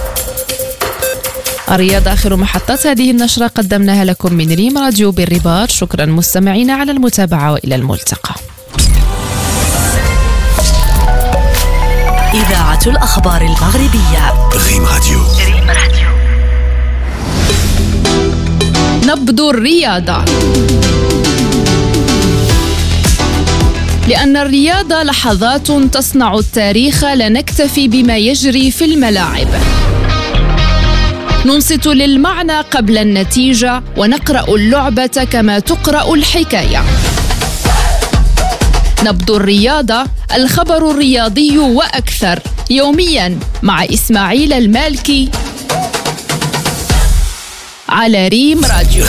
الرياض آخر محطات هذه النشرة قدمناها لكم من ريم راديو بالرباط. شكرا مستمعين على المتابعة وإلى الملتقى.
إذاعة الأخبار المغربية
ريم راديو.
نبض الرياضة. لأن الرياضة لحظات تصنع التاريخ، لا نكتفي بما يجري في الملاعب. ننصت للمعنى قبل النتيجة ونقرأ اللعبة كما تقرأ الحكاية. نبض الرياضة، الخبر الرياضي وأكثر، يوميا مع إسماعيل المالكي على ريم راديو.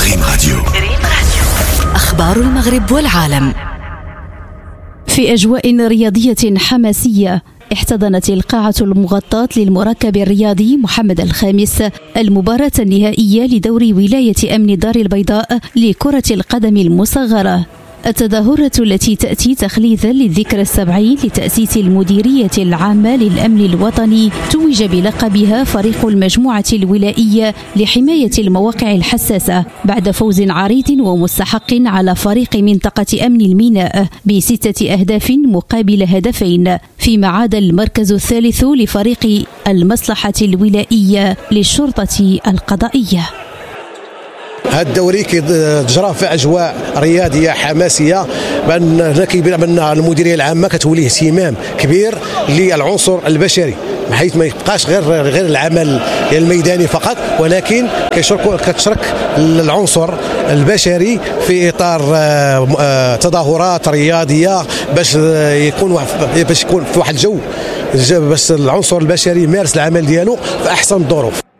أخبار المغرب والعالم.
في أجواء رياضية حماسية، احتضنت القاعة المغطاة للمركب الرياضي محمد الخامس المباراة النهائية لدور ولاية أمن الدار البيضاء لكرة القدم المصغرة. التظاهرة التي تأتي تخليدا للذكرى 70 لتأسيس المديرية العامة للأمن الوطني توج بلقبها فريق المجموعة الولائية لحماية المواقع الحساسة بعد فوز عريض ومستحق على فريق منطقة أمن الميناء ب6 أهداف مقابل هدفين، فيما عاد المركز الثالث لفريق المصلحة الولائية للشرطة القضائية.
هذا الدوري كيتجرى في اجواء رياضيه حماسيه، بان كيبان بان المديريه العامه كتولي اهتمام كبير للعنصر البشري، بحيث ما يبقاش غير العمل الميداني فقط، ولكن كتشرك العنصر البشري في اطار تظاهرات رياضيه باش يكون في واحد الجو باش العنصر البشري يمارس العمل ديالو في احسن الظروف.